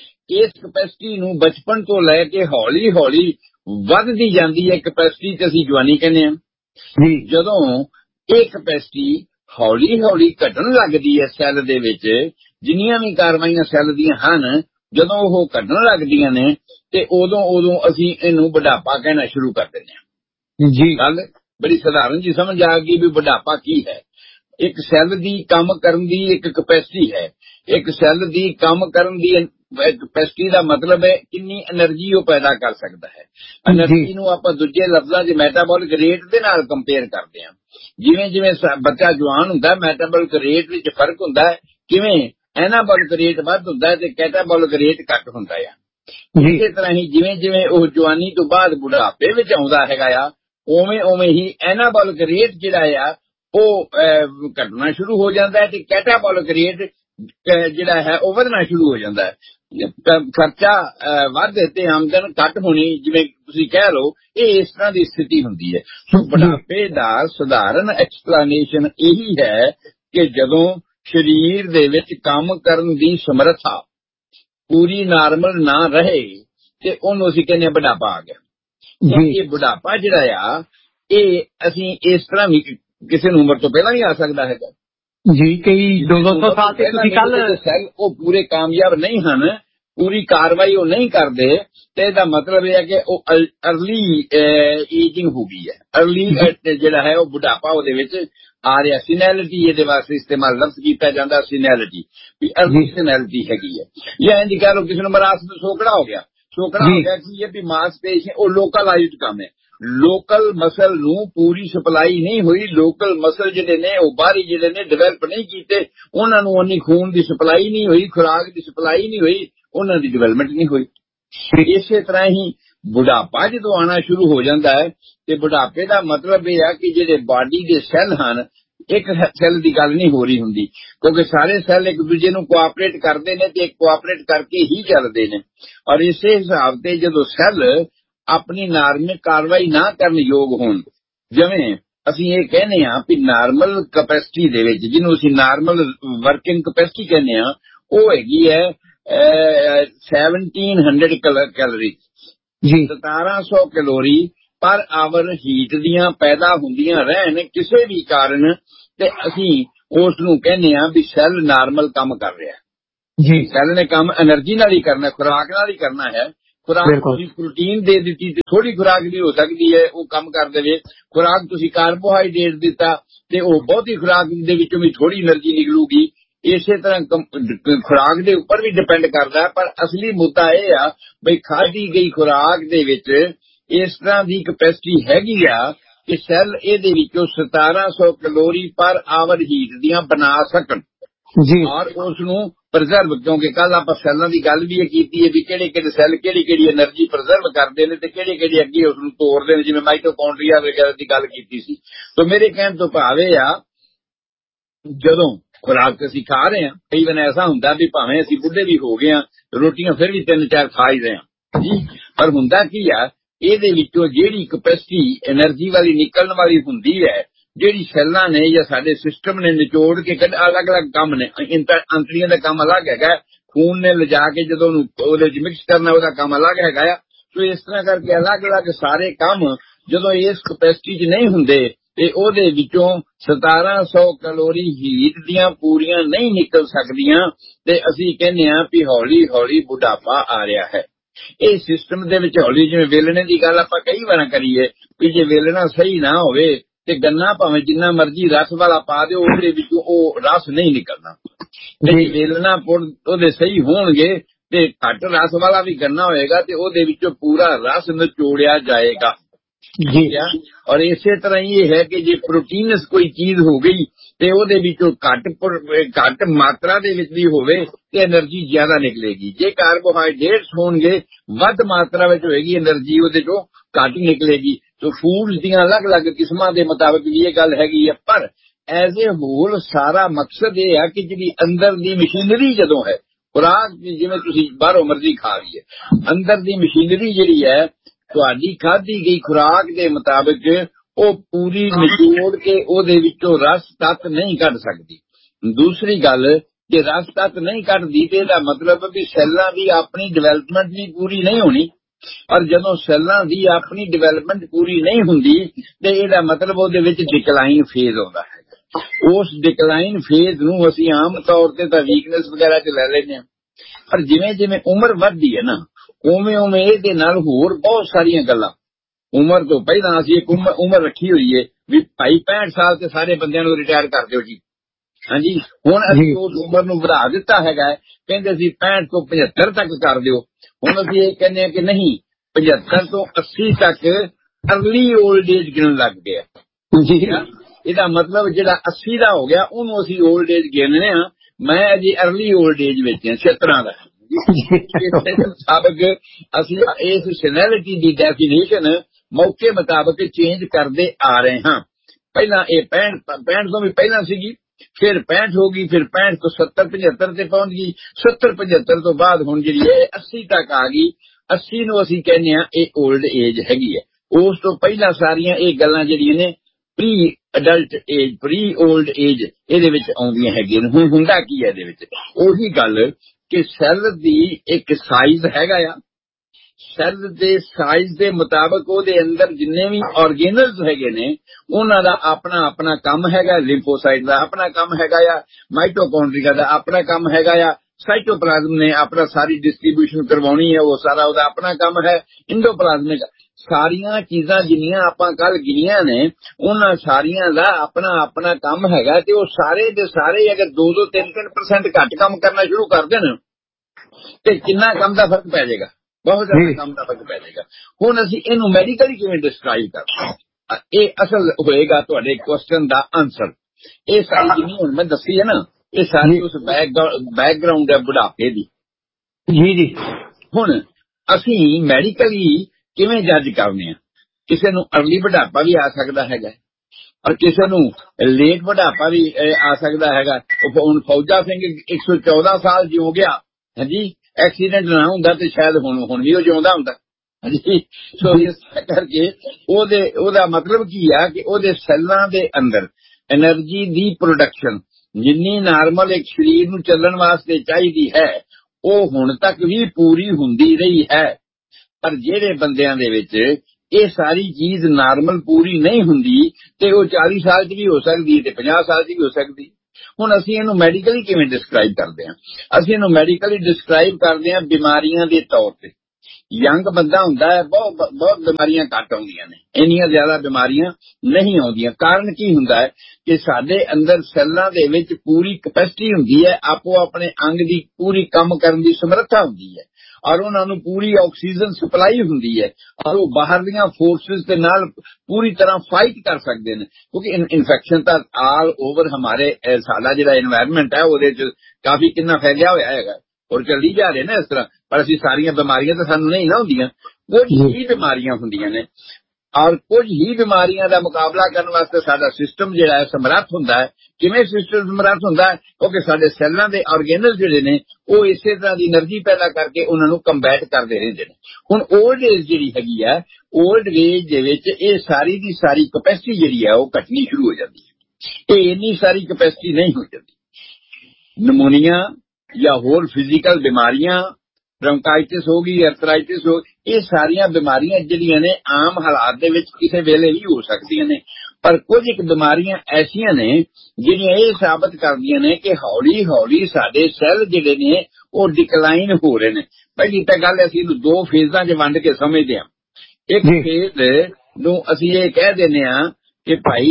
D: ਇਸ ਕੈਪੈਸਿਟੀ ਨੂੰ ਬਚਪਨ ਤੋਂ ਲੈ ਕੇ ਹੌਲੀ ਹੌਲੀ ਵੱਧਦੀ ਜਾਂਦੀ ਹੈ ਕੈਪੈਸਿਟੀ ਤੇ ਅਸੀਂ ਜਵਾਨੀ ਕਹਿੰਦੇ ਹਾਂ। ਜਦੋਂ ਇਹ ਕੈਪੈਸਿਟੀ ਹੌਲੀ ਹੌਲੀ ਘਟਣ ਲੱਗਦੀ ਹੈ ਸੈੱਲ ਦੇ ਵਿੱਚ, ਜਿੰਨੀਆਂ ਵੀ ਕਾਰਵਾਈਆਂ ਸੈੱਲ ਦੀਆਂ ਹਨ ਜਦੋਂ ਉਹ ਘਟਣ ਲੱਗਦੀਆਂ ਨੇ ਤੇ ਉਦੋਂ ਅਸੀਂ ਇਹਨੂੰ ਬੁਢਾਪਾ ਕਹਿਣਾ ਸ਼ੁਰੂ ਕਰ ਦਿੰਦੇ ਹਾਂ ਜੀ। ਗੱਲ ਬੜੀ ਸਧਾਰਨ ਜੀ ਸਮਝ ਆ ਗਈ ਵੀ ਬੁਢਾਪਾ ਕੀ ਹੈ। ਇੱਕ ਸੈੱਲ ਦੀ ਕੰਮ ਕਰਨ ਦੀ ਇੱਕ ਕੈਪੈਸਿਟੀ ਹੈ। ਇੱਕ ਸੈੱਲ ਦੀ ਕੰਮ ਕਰਨ ਦੀ ਕੈਪੈਸਿਟੀ ਦਾ ਮਤਲਬ ਹੈ ਕਿੰਨੀ એનર્ਜੀ ਉਹ ਪੈਦਾ ਕਰ ਸਕਦਾ ਹੈ। એનર્ਜੀ ਨੂੰ ਆਪਾਂ ਦੂਜੇ ਲਫ਼ਜ਼ਾਂ 'ਚ ਮੈਟਾਬੋਲਿਕ ਰੇਟ ਦੇ ਨਾਲ ਕੰਪੇਅਰ ਕਰਦੇ ਹਾਂ। ਜਿਵੇਂ ਜਿਵੇਂ ਬੱਚਾ ਜਵਾਨ ਹੁੰਦਾ ਮੈਟਾਬੋਲਿਕ ਰੇਟ ਵਿੱਚ ਫਰਕ ਹੁੰਦਾ ਹੈ, ਕਿਵੇਂ ਐਨਾਬੋਲਿਕ ਰੇਟ ਵੱਧ ਹੁੰਦਾ ਹੈ ਤੇ ਕੈਟਾਬੋਲਿਕ ਰੇਟ ਘੱਟ ਹੁੰਦਾ ਹੈ। ਇਸੇ ਤਰ੍ਹਾਂ ਹੀ ਜਿਵੇਂ ਜਿਵੇਂ ਉਹ ਜਵਾਨੀ ਤੋਂ ਬਾਅਦ ਬੁਢਾਪੇ ਵਿੱਚ ਆਉਂਦਾ ਹੈਗਾ ਆ ਉਵੇਂ ਉਵੇਂ ਹੀ ਐਨਾਬੋਲਿਕ ਰੇਟ ਜਿਹੜਾ ਆ ਉਹ ਘਟਣਾ ਸ਼ੁਰੂ ਹੋ ਜਾਂਦਾ ਹੈ ਤੇ ਕੈਟਾਬੋਲਿਕ ਰੇਟ ਜਿਹੜਾ ਹੈ ਉਹ ਵਧਣਾ ਸ਼ੁਰੂ ਹੋ ਜਾਂਦਾ ਹੈ। ਖਰਚਾ ਵੱਧ ਤੇ ਆਮਦਨ ਘੱਟ ਹੋਣੀ, ਜਿਵੇਂ ਤੁਸੀਂ ਕਹਿ ਲਓ, ਇਹ ਇਸ ਤਰ੍ਹਾਂ ਦੀ ਸਥਿਤੀ ਹੁੰਦੀ ਹੈ। ਸੋ ਬੁਢਾਪੇ ਦਾ ਸਧਾਰਨ ਐਕਸਪਲੇਨੇਸ਼ਨ ਇਹੀ ਹੈ ਕਿ ਜਦੋਂ ਸਰੀਰ ਦੇ ਵਿੱਚ ਕੰਮ ਕਰਨ ਦੀ ਸਮਰੱਥਾ ਪੂਰੀ ਨਾਰਮਲ ਨਾ ਰਹੇ ਤੇ ਉਹਨੂੰ ਅਸੀਂ ਕਹਿੰਦੇ ਬੁਢਾਪਾ ਆ ਗਿਆ। ਇਹ ਬੁਢਾਪਾ ਜਿਹੜਾ ਆ ਇਹ ਅਸੀਂ ਇਸ ਤਰ੍ਹਾਂ ਵੀ ਕਿਸੇ ਨੂੰ ਉਮਰ ਤੋਂ ਪਹਿਲਾਂ ਵੀ ਆ ਸਕਦਾ ਹੈਗਾ ਜੀ। ਕਈ 200 ਸਾਲ ਤੇ ਤੁਸੀਂ ਕੱਲ ਸੈੱਲ ਉਹ ਪੂਰੇ ਕਾਮਯਾਬ ਨਹੀਂ ਹਨ, ਪੂਰੀ ਕਾਰਵਾਈ ਉਹ ਨਹੀਂ ਕਰਦੇ ਤੇ ਇਹਦਾ ਮਤਲਬ ਇਹ ਹੈ ਕਿ ਉਹ ਅਰਲੀ ਏਜਿੰਗ ਹੋ ਗਈ ਹੈ। ਅਰਲੀ ਜਿਹੜਾ ਹੈ ਉਹ ਬੁਢਾਪਾ ਉਹਦੇ ਵਿੱਚ ਆ ਰਿਹਾ। ਸੀਨੈਲਿਟੀ ਇਹਦੇ ਵਾਸਤੇ ਇਸਤੇਮਾਲ ਲਫ਼ਜ਼ ਕੀਤਾ ਜਾਂਦਾ, ਸੀਨੈਲਿਟੀ ਵੀ ਅਰਲੀ ਸੀਨੈਲਿਟੀ ਹੈਗੀ ਹੈ। ਜਾਂ ਇੰਜ ਕਹਿ ਲਓ ਕਿਸੇ ਨੂੰ ਮਰਾਸਮ ਸੋਕੜਾ ਹੋ ਗਿਆ ਕੀ ਹੈ ਵੀ ਮਾਸਪੇਸ਼ੀ ਉਹ ਲੋਕਲਾਈਜ਼ਡ ਕੰਮ ਹੈ। ਲੋਕਲ ਮਸਲ ਨੂੰ ਪੂਰੀ ਸਪਲਾਈ ਨਹੀਂ ਹੋਈ, ਲੋਕਲ ਮਸਲ ਜਿਹੜੇ ਨੇ ਉਹ ਬਾਹਰੀ ਜਿਹੜੇ ਨੇ ਡਿਵੈਲਪ ਨਹੀਂ ਕੀਤੇ, ਉਹਨਾਂ ਨੂੰ ਉਨੀ ਖੂਨ ਦੀ ਸਪਲਾਈ ਨਹੀਂ ਹੋਈ, ਖੁਰਾਕ ਦੀ ਸਪਲਾਈ ਨਹੀਂ ਹੋਈ, ਉਹਨਾਂ ਦੀ ਡਿਵੈਲਪਮੈਂਟ ਨਹੀਂ ਹੋਈ। ਇਸੇ ਤਰ੍ਹਾਂ ਹੀ ਬੁਢਾਪਾ ਜਦੋਂ ਆਉਣਾ ਸ਼ੁਰੂ ਹੋ ਜਾਂਦਾ ਹੈ ਤੇ ਬੁਢਾਪੇ ਦਾ ਮਤਲਬ ਇਹ ਹੈ ਕਿ ਜਿਹੜੇ ਬਾਡੀ ਦੇ ਸੈੱਲ ਹਨ ਇੱਕ ਸੈੱਲ ਦੀ ਗੱਲ ਨਹੀਂ ਹੋ ਰਹੀ ਹੁੰਦੀ, ਕਿਉਂਕਿ ਸਾਰੇ ਸੈੱਲ ਇੱਕ ਦੂਜੇ ਨੂੰ ਕੋਆਪਰੇਟ ਕਰਦੇ ਨੇ ਤੇ ਕੋਆਪਰੇਟ ਕਰਕੇ ਹੀ ਚੱਲਦੇ ਨੇ। ਔਰ ਇਸੇ ਹਿਸਾਬ ਤੇ ਜਦੋਂ ਸੈੱਲ ਆਪਣੀ ਨਾਰਮਲ ਕਾਰਵਾਈ ਨਾ ਕਰਨ ਯੋਗ ਹੋਣ, ਜਿਵੇਂ ਅਸੀਂ ਇਹ ਕਹਿੰਦੇ ਹਾਂ ਵੀ ਨਾਰਮਲ ਕੈਪੈਸਿਟੀ ਦੇ ਵਿੱਚ, ਜਿਹਨੂੰ ਅਸੀਂ ਨਾਰਮਲ ਵਰਕਿੰਗ ਕੈਪੈਸਿਟੀ ਕਹਿੰਦੇ ਹਾਂ, ਉਹ ਹੈਗੀ ਹੈ 1700 ਕੈਲੋਰੀ ਜੀ, 1700 ਕੈਲੋਰੀ ਪਰ ਆਵਰ ਹੀਟ ਦੀਆਂ ਪੈਦਾ ਹੁੰਦੀਆਂ ਰਹਿਣ ਕਿਸੇ ਵੀ ਕਾਰਨ, ਤੇ ਅਸੀਂ ਉਸ ਨੂੰ ਕਹਿੰਦੇ ਹਾਂ ਵੀ ਸੈੱਲ ਨਾਰਮਲ ਕੰਮ ਕਰ ਰਿਹਾ ਜੀ। ਸੈੱਲ ਨੇ ਕੰਮ એનર્ਜੀ ਨਾਲ ਹੀ ਕਰਨਾ, ਖੁਰਾਕ ਨਾਲ ਹੀ ਕਰਨਾ ਹੈ। ਖੁਰਾਕ ਤੁਸੀਂ ਪ੍ਰੋਟੀਨ ਦੇ ਦਿੱਤੀ ਤੇ ਥੋੜੀ ਖੁਰਾਕ ਵੀ ਹੋ ਸਕਦੀ ਹੈ ਉਹ ਕੰਮ ਕਰ ਦੇਵੇ। ਖੁਰਾਕ ਤੁਸੀਂ ਕਾਰਬੋਹਾਈਡਰੇਟ ਦਿੱਤਾ ਤੇ ਉਹ ਬਹੁਤੀ ਖੁਰਾਕ ਦੇ ਵਿੱਚੋਂ ਵੀ ਥੋੜੀ એનર્ਜੀ ਨਿਕਲੂਗੀ। ਇਸੇ ਤਰ੍ਹਾਂ ਖੁਰਾਕ ਦੇ ਉੱਪਰ ਵੀ ਡਿਪੈਂਡ ਕਰਦਾ ਹੈ, ਪਰ ਅਸਲੀ ਮੁੱਦਾ ਇਹ ਆ ਬਈ ਖਾਧੀ ਗਈ ਖੁਰਾਕ ਦੇ ਵਿੱਚ ਇਸ ਤਰ੍ਹਾਂ ਦੀ ਕੈਪੈਸਿਟੀ ਹੈਗੀ ਆ ਕਿ ਸੈੱਲ ਇਹਦੇ ਵਿੱਚੋਂ 1700 ਕੈਲੋਰੀ ਪਰ ਆਵਰ ਹੀਟ ਦੀਆਂ ਬਣਾ ਸਕਣ ਜੀ, ਔਰ ਉਸ ਨੂੰ ਪ੍ਰੀਜ਼ਰਵ, ਕਿਉਂਕਿ ਕੱਲ ਆਪਾਂ ਸੈੱਲਾਂ ਦੀ ਗੱਲ ਵੀ ਇਹ ਕੀਤੀ ਹੈ ਵੀ ਕਿਹੜੇ ਕਿਹੜੇ ਸੈੱਲ ਕਿਹੜੀ ਕਿਹੜੀ એનર્ਜੀ ਪ੍ਰੀਜ਼ਰਵ ਕਰਦੇ ਨੇ ਤੇ ਕਿਹੜੇ ਕਿਹੜੇ ਅੱਗੇ ਉਸ ਨੂੰ ਤੋੜਦੇ ਨੇ, ਜਿਵੇਂ ਮਾਈਟੋਕੌਂਡਰੀਆ ਵਗੈਰਾ ਦੀ ਗੱਲ ਕੀਤੀ ਸੀ। ਤਾਂ ਮੇਰੇ ਕਹਿਣ ਤੋਂ ਭਾਵ ਇਹ ਆ, ਜਦੋਂ ਖੁਰਾਕ ਅਸੀਂ ਖਾ ਰਹੇ ਹਾਂ, ਕਈ ਵਾਰ ਐਸਾ ਹੁੰਦਾ ਵੀ ਭਾਵੇਂ ਅਸੀਂ ਬੁੱਢੇ ਵੀ ਹੋ ਗਏ ਹਾਂ, ਰੋਟੀਆਂ ਫਿਰ ਵੀ 3-4 ਖਾ ਹੀ ਰਹੇ ਹਾਂ ਜੀ, ਪਰ ਹੁੰਦਾ ਕੀ ਆ, ਇਹਦੇ ਵਿੱਚੋਂ ਜਿਹੜੀ ਕੈਪੈਸਿਟੀ એનર્ਜੀ ਵਾਲੀ ਨਿਕਲਣ ਵਾਲੀ ਹੁੰਦੀ ਹੈ, ਜਿਹੜੀ ਸੈੱਲਾਂ ਨੇ ਜਾਂ ਸਾਡੇ ਸਿਸਟਮ ਨੇ ਨਿਚੋੜ ਕੇ ਅਲੱਗ-ਅਲੱਗ ਕੰਮ ਨੇ, ਅੰਤੜੀਆਂ ਦਾ ਕੰਮ ਅਲੱਗ ਹੈਗਾ, ਖੂਨ ਨੇ ਲਿਜਾ ਕੇ ਜਦੋਂ ਉਹਦੇ ਵਿੱਚ ਮਿਕਸ ਕਰਨਾ ਉਹਦਾ ਕੰਮ ਅਲੱਗ ਹੈਗਾ ਆ। ਸੋ ਇਸ ਤਰ੍ਹਾਂ ਕਰਕੇ ਅਲੱਗ-ਅਲੱਗ ਸਾਰੇ ਕੰਮ ਜਦੋਂ ਇਸ ਕੈਪੈਸਿਟੀ 'ਚ ਨਹੀਂ ਹੁੰਦੇ ਤੇ ਉਹਦੇ ਵਿੱਚੋਂ 1700 ਕੈਲੋਰੀ ਹੀਟ ਦੀਆਂ ਪੂਰੀਆਂ ਨਹੀਂ ਨਿਕਲ ਸਕਦੀਆਂ, ਤੇ ਅਸੀਂ ਕਹਿੰਦੇ ਹਾਂ ਵੀ ਹੌਲੀ ਹੌਲੀ ਬੁਢਾਪਾ ਆ ਰਿਹਾ ਹੈ। ਇਹ ਸਿਸਟਮ ਦੇ ਵਿੱਚ ਹੌਲੀ, ਜਿਵੇਂ ਵੇਲਣੇ ਦੀ ਗੱਲ ਆਪਾਂ ਕਈ ਵਾਰਾਂ ਕਰੀਏ ਵੀ ਜੇ ਵੇਲਣਾ ਸਹੀ ਨਾ ਹੋਵੇ ਤੇ ਗੰਨਾ ਭਾਵੇਂ ਜਿੰਨਾ ਮਰਜ਼ੀ ਰਸ ਵਾਲਾ ਪਾ ਦਿਓ ਉਹਦੇ ਵਿੱਚੋਂ ਉਹ ਰਸ ਨਹੀਂ ਨਿਕਲਣਾ, ਤੇ ਜੇ ਵੇਲਣਾ ਉਹਦੇ ਸਹੀ ਹੋਣਗੇ ਤੇ ਘੱਟ ਰਸ ਵਾਲਾ ਵੀ ਗੰਨਾ ਹੋਏਗਾ ਤੇ ਉਹਦੇ ਵਿੱਚੋਂ ਪੂਰਾ ਰਸ ਨਿਚੋੜਿਆ ਜਾਏਗਾ ਜੀ। ਔਰ ਇਸੇ ਤਰ੍ਹਾਂ ਹੀ ਇਹ ਹੈ ਕਿ ਜੇ ਪ੍ਰੋਟੀਨਸ ਕੋਈ ਚੀਜ਼ ਹੋ ਗਈ ਤੇ ਉਹਦੇ ਵਿੱਚੋਂ ਘੱਟ ਮਾਤਰਾ ਦੇ ਵਿੱਚ ਵੀ ਹੋਵੇ ਤੇ એનર્ਜੀ ਜ਼ਿਆਦਾ ਨਿਕਲੇਗੀ। ਜੇ ਕਾਰਬੋਹਾਈਡਰੇਟਸ ਹੋਣਗੇ ਵੱਧ ਮਾਤਰਾ ਵਿੱਚ ਹੋਏਗੀ, એનર્ਜੀ ਉਹਦੇ ਚੋਂ ਘੱਟ ਨਿਕਲੇਗੀ। ਸੋ ਫੂਡਸ ਦੀਆਂ ਅਲੱਗ-ਅਲੱਗ ਕਿਸਮਾਂ ਦੇ ਮੁਤਾਬਕ ਵੀ ਇਹ ਗੱਲ ਹੈਗੀ ਹੈ, ਪਰ ਐਜ਼ ਏ ਹੋਲ ਸਾਰਾ ਮਕਸਦ ਇਹ ਹੈ ਕਿ ਜਿਹੜੀ ਅੰਦਰ ਦੀ ਮਸ਼ੀਨਰੀ ਜਦੋਂ ਹੈ, ਖੁਰਾਕ ਜਿਵੇਂ ਤੁਸੀਂ ਬਾਹਰੋਂ ਮਰਜ਼ੀ ਖਾ ਲਈਏ, ਅੰਦਰ ਦੀ ਮਸ਼ੀਨਰੀ ਜਿਹੜੀ ਹੈ ਤੁਹਾਡੀ ਖਾਧੀ ਗਈ ਖੁਰਾਕ ਦੇ ਮੁਤਾਬਕ ਉਹ ਪੂਰੀ ਨਿਚੋੜ ਕੇ ਉਹਦੇ ਵਿੱਚੋਂ ਰਸ ਤੱਤ ਨਹੀਂ ਕੱਢ ਸਕਦੀ। ਦੂਸਰੀ ਗੱਲ, ਜੇ ਰਸ ਤੱਤ ਨਹੀਂ ਕੱਢਦੀ ਤੇ ਇਹਦਾ ਮਤਲਬ ਵੀ ਸੈੱਲਾਂ ਦੀ ਆਪਣੀ ਡਿਵੈਲਪਮੈਂਟ ਵੀ ਪੂਰੀ ਨਹੀਂ ਹੋਣੀ, ਔਰ ਜਦੋਂ ਸੈੱਲਾਂ ਦੀ ਆਪਣੀ ਡਿਵੈਲਪਮੈਂਟ ਪੂਰੀ ਨਹੀਂ ਹੁੰਦੀ ਤੇ ਇਹਦਾ ਮਤਲਬ ਉਹਦੇ ਵਿੱਚ ਡਿਕਲਾਈਨ ਫੇਜ਼ ਆਉਂਦਾ ਹੈ। ਉਸ ਡਿਕਲਾਈਨ ਫੇਜ਼ ਨੂੰ ਅਸੀਂ ਆਮ ਤੌਰ ਤੇ ਤਾਂ ਵੀਕਨੈਸ ਵਗੈਰਾ 'ਚ ਲੈ ਲੈਂਦੇ ਹਾਂ, ਪਰ ਜਿਵੇਂ ਜਿਵੇਂ ਉਮਰ ਵੱਧਦੀ ਹੈ ਨਾ, ਉਵੇਂ ਉਵੇਂ ਇਹਦੇ ਨਾਲ ਹੋਰ ਬਹੁਤ ਸਾਰੀਆਂ ਗੱਲਾਂ, ਉਮਰ ਤੋਂ ਪਹਿਲਾਂ ਅਸੀਂ ਇੱਕ ਉਮਰ ਰੱਖੀ ਹੋਈ ਹੈ ਵੀ ਭਾਈ 65 ਸਾਲ ਤੇ ਸਾਰੇ ਬੰਦਿਆਂ ਨੂੰ ਰਿਟਾਇਰ ਕਰ ਦਿਓ ਜੀ, ਹਾਂਜੀ, ਹੁਣ ਅਸੀਂ ਉਸ ਉਮਰ ਨੂੰ ਵਧਾ ਦਿੱਤਾ ਹੈਗਾ, ਕਹਿੰਦੇ ਸੀ 65 ਤੋਂ 75 ਤੱਕ ਕਰ ਦਿਓ। ਹੁਣ ਅਸੀਂ ਇਹ ਕਹਿੰਦੇ ਹਾਂ ਕਿ ਨਹੀਂ, 75 ਤੋਂ 80 ਤੱਕ ਅਰਲੀ 올ਡ ਏਜ ਗਿਣਨ ਲੱਗ ਗਏ। ਇਹਦਾ ਮਤਲਬ ਜਿਹੜਾ 80 ਦਾ ਹੋ ਗਿਆ ਉਹਨੂੰ ਅਸੀਂ 올ਡ ਏਜ ਗਿਣਨੇ ਆ, ਮੈਂ ਅਜੇ ਅਰਲੀ 올ਡ ਏਜ ਵਿੱਚ 76 ਦਾ। ਇਸ ਮੁਤਾਬਕ ਅਸੀਂ ਇਸ ਸੈਨੈਲਿਟੀ ਦੀ ਡੈਫੀਨੇਸ਼ਨ ਮੌਕੇ ਮੁਤਾਬਕ ਚੇਂਜ ਕਰਦੇ ਆ ਰਹੇ ਹਾਂ। ਪਹਿਲਾਂ ਇਹ 65 ਤੋਂ ਵੀ ਪਹਿਲਾਂ ਸੀਗੀ, ਫਿਰ 65 ਹੋ ਗਈ, ਫਿਰ 65 ਤੋਂ 70-75 ਤੇ ਪਹੁੰਚ ਗਈ, 70-75 ਤੋਂ ਬਾਅਦ ਹੁਣ ਜਿਹੜੀ ਇਹ 80 ਤੱਕ ਆ ਗਈ। 80 ਨੂੰ ਅਸੀਂ ਕਹਿੰਦੇ ਹਾਂ ਇਹ 올ਡ ਏਜ ਹੈਗੀ ਹੈ। ਉਸ ਤੋਂ ਪਹਿਲਾਂ ਸਾਰੀਆਂ ਇਹ ਗੱਲਾਂ ਜਿਹੜੀਆਂ ਨੇ pre adult age, pre old age ਇਹਦੇ ਵਿੱਚ ਆਉਂਦੀਆਂ ਹੈਗੀਆਂ ਨੇ। ਹੁਣ ਹੁੰਦਾ ਕੀ ਹੈ ਇਹਦੇ ਵਿੱਚ, ਉਹੀ ਗੱਲ ਕਿ ਸੈੱਲ ਦੀ ਇੱਕ ਸਾਈਜ਼ ਹੈਗਾ ਆ, ਸੈੱਲ ਦੇ ਸਾਈਜ਼ ਦੇ ਮੁਤਾਬਕ ਉਹਦੇ ਅੰਦਰ ਜਿੰਨੇ ਵੀ ਆਰਗੇਨਲਸ ਹੈਗੇ ਨੇ ਉਹਨਾਂ ਦਾ ਆਪਣਾ ਆਪਣਾ ਕੰਮ ਹੈਗਾ, ਲਿੰਫੋਸਾਈਟ ਦਾ ਆਪਣਾ ਕੰਮ ਹੈਗਾ ਆ, ਮਾਈਟੋਕੌਂਡਰੀਆ ਦਾ ਆਪਣਾ ਕੰਮ ਹੈਗਾ ਆ, ਸਾਈਟੋਪਲਾਜ਼ਮ ਨੇ ਆਪਣਾ ਸਾਰੀ ਡਿਸਟ੍ਰੀਬਿਊਸ਼ਨ ਕਰਵਾਉਣੀ ਹੈ, ਉਹ ਸਾਰਾ ਉਹਦਾ ਆਪਣਾ ਕੰਮ ਹੈ, ਇੰਡੋਪਲਾਜ਼ਮਿਕ ਸਾਰੀਆਂ ਚੀਜ਼ਾਂ ਜਿੰਨੀਆਂ ਆਪਾਂ ਕੱਲ ਗਿਣੀਆਂ ਨੇ ਉਹਨਾਂ ਸਾਰੀਆਂ ਦਾ ਆਪਣਾ ਆਪਣਾ ਕੰਮ ਹੈਗਾ, ਤੇ ਉਹ ਸਾਰੇ ਦੇ ਸਾਰੇ ਅਗਰ 2-3% ਘੱਟ ਕੰਮ ਕਰਨਾ ਸ਼ੁਰੂ ਕਰ ਦੇਣ ਤੇ ਕਿੰਨਾ ਕੰਮ ਦਾ ਫਰਕ ਪੈ ਜਾਏਗਾ, ਬਹੁਤ ਜ਼ਿਆਦਾ ਕੰਮ ਦਾ ਫਰਕ ਪੈ ਜਾਏਗਾ। ਹੁਣ ਅਸੀਂ ਇਹਨੂੰ ਮੈਡੀਕਲੀ ਕਿਵੇਂ ਡਿਸਕ੍ਰਾਈਬ ਕਰਦੇ, ਇਹ ਅਸਲ ਹੋਏਗਾ ਤੁਹਾਡੇ ਕੁਐਸਚਨ ਦਾ ਆਨਸਰ। ਇਹ ਸਾਰੀ ਜਿੰਨੀ ਹੁਣ ਮੈਂ ਦੱਸੀ ਹੈ ਨਾ, ਇਹ ਸਾਰੀ ਉਸ ਬੈਕਗਰਾਉਂਡ ਹੈ ਬੁਢਾਪੇ ਦੀ ਜੀ। ਹੁਣ ਅਸੀਂ ਮੈਡੀਕਲੀ ਕਿਵੇਂ ਜੱਜ ਕਰਨੇ ਆ, ਕਿਸੇ ਨੂੰ ਅਰਲੀ ਬੁਢਾਪਾ ਵੀ ਆ ਸਕਦਾ ਹੈਗਾ, ਔਰ ਕਿਸੇ ਨੂੰ ਲੇਟ ਬੁਢਾਪਾ ਵੀ ਆ ਸਕਦਾ ਹੈਗਾ। ਹੁਣ ਫੌਜਾ ਸਿੰਘ 114 ਸਾਲ ਜਿਉ ਗਿਆ, ਹਾਂਜੀ, ਐਕਸੀਡੈਂਟ ਨਾ ਹੁੰਦਾ ਤੇ ਸ਼ਾਇਦ ਹੁਣ ਵੀ ਉਹ ਜਿਉਂਦਾ ਹੁੰਦਾ, ਹਾਂਜੀ। ਸੋ ਇਸ ਕਰਕੇ ਉਹਦਾ ਮਤਲਬ ਕੀ ਆ ਕਿ ਉਹਦੇ ਸੈੱਲਾਂ ਦੇ ਅੰਦਰ ਐਨਰਜੀ ਦੀ ਪ੍ਰੋਡਕਸ਼ਨ ਜਿੰਨੀ ਨਾਰਮਲ ਇੱਕ ਸਰੀਰ ਨੂੰ ਚੱਲਣ ਵਾਸਤੇ ਚਾਹੀਦੀ ਹੈ ਉਹ ਹੁਣ ਤੱਕ ਵੀ ਪੂਰੀ ਹੁੰਦੀ ਰਹੀ ਹੈ। ਪਰ ਜਿਹੜੇ ਬੰਦਿਆਂ ਦੇ ਵਿੱਚ ਇਹ ਸਾਰੀ ਚੀਜ਼ ਨਾਰਮਲ ਪੂਰੀ ਨਹੀਂ ਹੁੰਦੀ ਤੇ ਉਹ 40 ਸਾਲ 'ਚ ਵੀ ਹੋ ਸਕਦੀ ਤੇ 50 ਸਾਲ 'ਚ ਵੀ ਹੋ ਸਕਦੀ। ਹੁਣ ਅਸੀਂ ਇਹਨੂੰ ਮੈਡੀਕਲੀ ਕਿਵੇਂ ਡਿਸਕ੍ਰਾਈਬ ਕਰਦੇ ਹਾਂ? ਅਸੀਂ ਇਹਨੂੰ ਮੈਡੀਕਲੀ ਡਿਸਕ੍ਰਾਈਬ ਕਰਦੇ ਹਾਂ ਬਿਮਾਰੀਆਂ ਦੇ ਤੌਰ ਤੇ। ਯੰਗ ਬੰਦਾ ਹੁੰਦਾ ਹੈ, ਬਹੁਤ ਬਿਮਾਰੀਆਂ ਘੱਟ ਆਉਂਦੀਆਂ ਨੇ, ਇੰਨੀਆਂ ਜ਼ਿਆਦਾ ਬਿਮਾਰੀਆਂ ਨਹੀਂ ਆਉਂਦੀਆਂ। ਕਾਰਨ ਕੀ ਹੁੰਦਾ ਹੈ ਕਿ ਸਾਡੇ ਅੰਦਰ ਸੈੱਲਾਂ ਦੇ ਵਿੱਚ ਪੂਰੀ ਕੈਪੈਸਿਟੀ ਹੁੰਦੀ ਹੈ, ਆਪੋ ਆਪਣੇ ਅੰਗ ਦੀ ਪੂਰੀ ਕੰਮ ਕਰਨ ਦੀ ਸਮਰੱਥਾ ਹੁੰਦੀ ਹੈ ਔਰ ਉਹਨਾਂ ਨੂੰ ਪੂਰੀ ਆਕਸੀਜਨ ਸਪਲਾਈ ਹੁੰਦੀ ਹੈ ਔਰ ਉਹ ਬਾਹਰ ਦੀਆਂ ਫੋਰਸਿਸ ਦੇ ਨਾਲ ਪੂਰੀ ਤਰ੍ਹਾਂ ਫਾਈਟ ਕਰ ਸਕਦੇ ਨੇ। ਕਿਉਂਕਿ ਇਨਫੈਕਸ਼ਨ ਤਾਂ ਆਲ ਓਵਰ ਹਮਾਰੇ ਸਾਡਾ ਜਿਹੜਾ ਇਨਵਾਇਰਮੈਂਟ ਹੈ ਉਹਦੇ 'ਚ ਕਾਫੀ ਕਿੰਨਾ ਫੈਲਿਆ ਹੋਇਆ ਹੈਗਾ ਔਰ ਚੱਲੀ ਜਾ ਰਹੇ ਨੇ ਇਸ ਤਰ੍ਹਾਂ। ਪਰ ਅਸੀਂ ਸਾਰੀਆਂ ਬਿਮਾਰੀਆਂ ਤਾਂ ਸਾਨੂੰ ਨਹੀਂ ਨਾ ਹੁੰਦੀਆਂ, ਕੁਝ ਹੀ ਬਿਮਾਰੀਆਂ ਹੁੰਦੀਆਂ ਨੇ ਔਰ ਕੁਝ ਹੀ ਬਿਮਾਰੀਆਂ ਦਾ ਮੁਕਾਬਲਾ ਕਰਨ ਵਾਸਤੇ ਸਾਡਾ ਸਿਸਟਮ ਜਿਹੜਾ ਹੈ ਸਮਰੱਥ ਹੁੰਦਾ ਹੈ। ਕਿਵੇਂ ਸਿਸਟਮ ਸਮਰੱਥ ਹੁੰਦਾ ਹੈ? ਕਿਉਂਕਿ ਸਾਡੇ ਸੈੱਲਾਂ ਦੇ ਆਰਗੇਨਲ ਜਿਹੜੇ ਨੇ ਉਹ ਇਸੇ ਤਰ੍ਹਾਂ ਦੀ એનર્ਜੀ ਪੈਦਾ ਕਰਕੇ ਉਹਨਾਂ ਨੂੰ ਕੰਬੈਟ ਕਰਦੇ ਰਹਿੰਦੇ ਨੇ। ਹੁਣ 올ਡ ਏਜ ਜਿਹੜੀ ਹੈਗੀ ਹੈ, 올ਡ ਏਜ ਦੇ ਵਿੱਚ ਇਹ ਸਾਰੀ ਦੀ ਸਾਰੀ ਕੈਪੈਸਿਟੀ ਜਿਹੜੀ ਹੈ ਉਹ ਘਟਣੀ ਸ਼ੁਰੂ ਹੋ ਜਾਂਦੀ ਹੈ। ਇਹ ਇੰਨੀ ਸਾਰੀ ਕੈਪੈਸਿਟੀ ਨਹੀਂ ਹੋ ਜਾਂਦੀ। ਨਮੂਨੀਆ ਜਾਂ ਹੋਰ ਫਿਜ਼ੀਕਲ ਬਿਮਾਰੀਆਂ, ਬ੍ਰੌਂਕਾਈਟਿਸ ਹੋ ਗਈ, ਅਰਥਰਾਈਟਿਸ ਹੋ, ਇਹ ਸਾਰੀਆਂ ਬਿਮਾਰੀਆਂ ਜਿਹੜੀਆਂ ਨੇ ਆਮ ਹਾਲਾਤ ਦੇ ਵਿੱਚ ਕਿਸੇ ਵੇਲੇ ਵੀ ਹੋ ਸਕਦੀਆਂ ਨੇ। ਪਰ ਕੁਝ ਇੱਕ ਬਿਮਾਰੀਆਂ ਐਸੀਆਂ ਨੇ ਜਿਹੜੀਆਂ ਇਹ ਸਾਬਤ ਕਰਦੀਆਂ ਨੇ ਕਿ ਹੌਲੀ ਹੌਲੀ ਸਾਡੇ ਸੈੱਲ ਜਿਹੜੇ ਨੇ ਉਹ ਡਿਕਲਾਈਨ ਹੋ ਰਹੇ ਨੇ। ਪਹਿਲੀ ਤਾਂ ਗੱਲ ਅਸੀਂ ਇਹਨੂੰ ਦੋ ਫੇਜ਼ਾਂ 'ਚ ਵੰਡ ਕੇ ਸਮਝਦੇ ਹਾਂ। ਇੱਕ ਫੇਜ਼ ਨੂੰ ਅਸੀਂ ਇਹ ਕਹਿ ਦਿੰਦੇ ਹਾਂ ਕਿ ਭਾਈ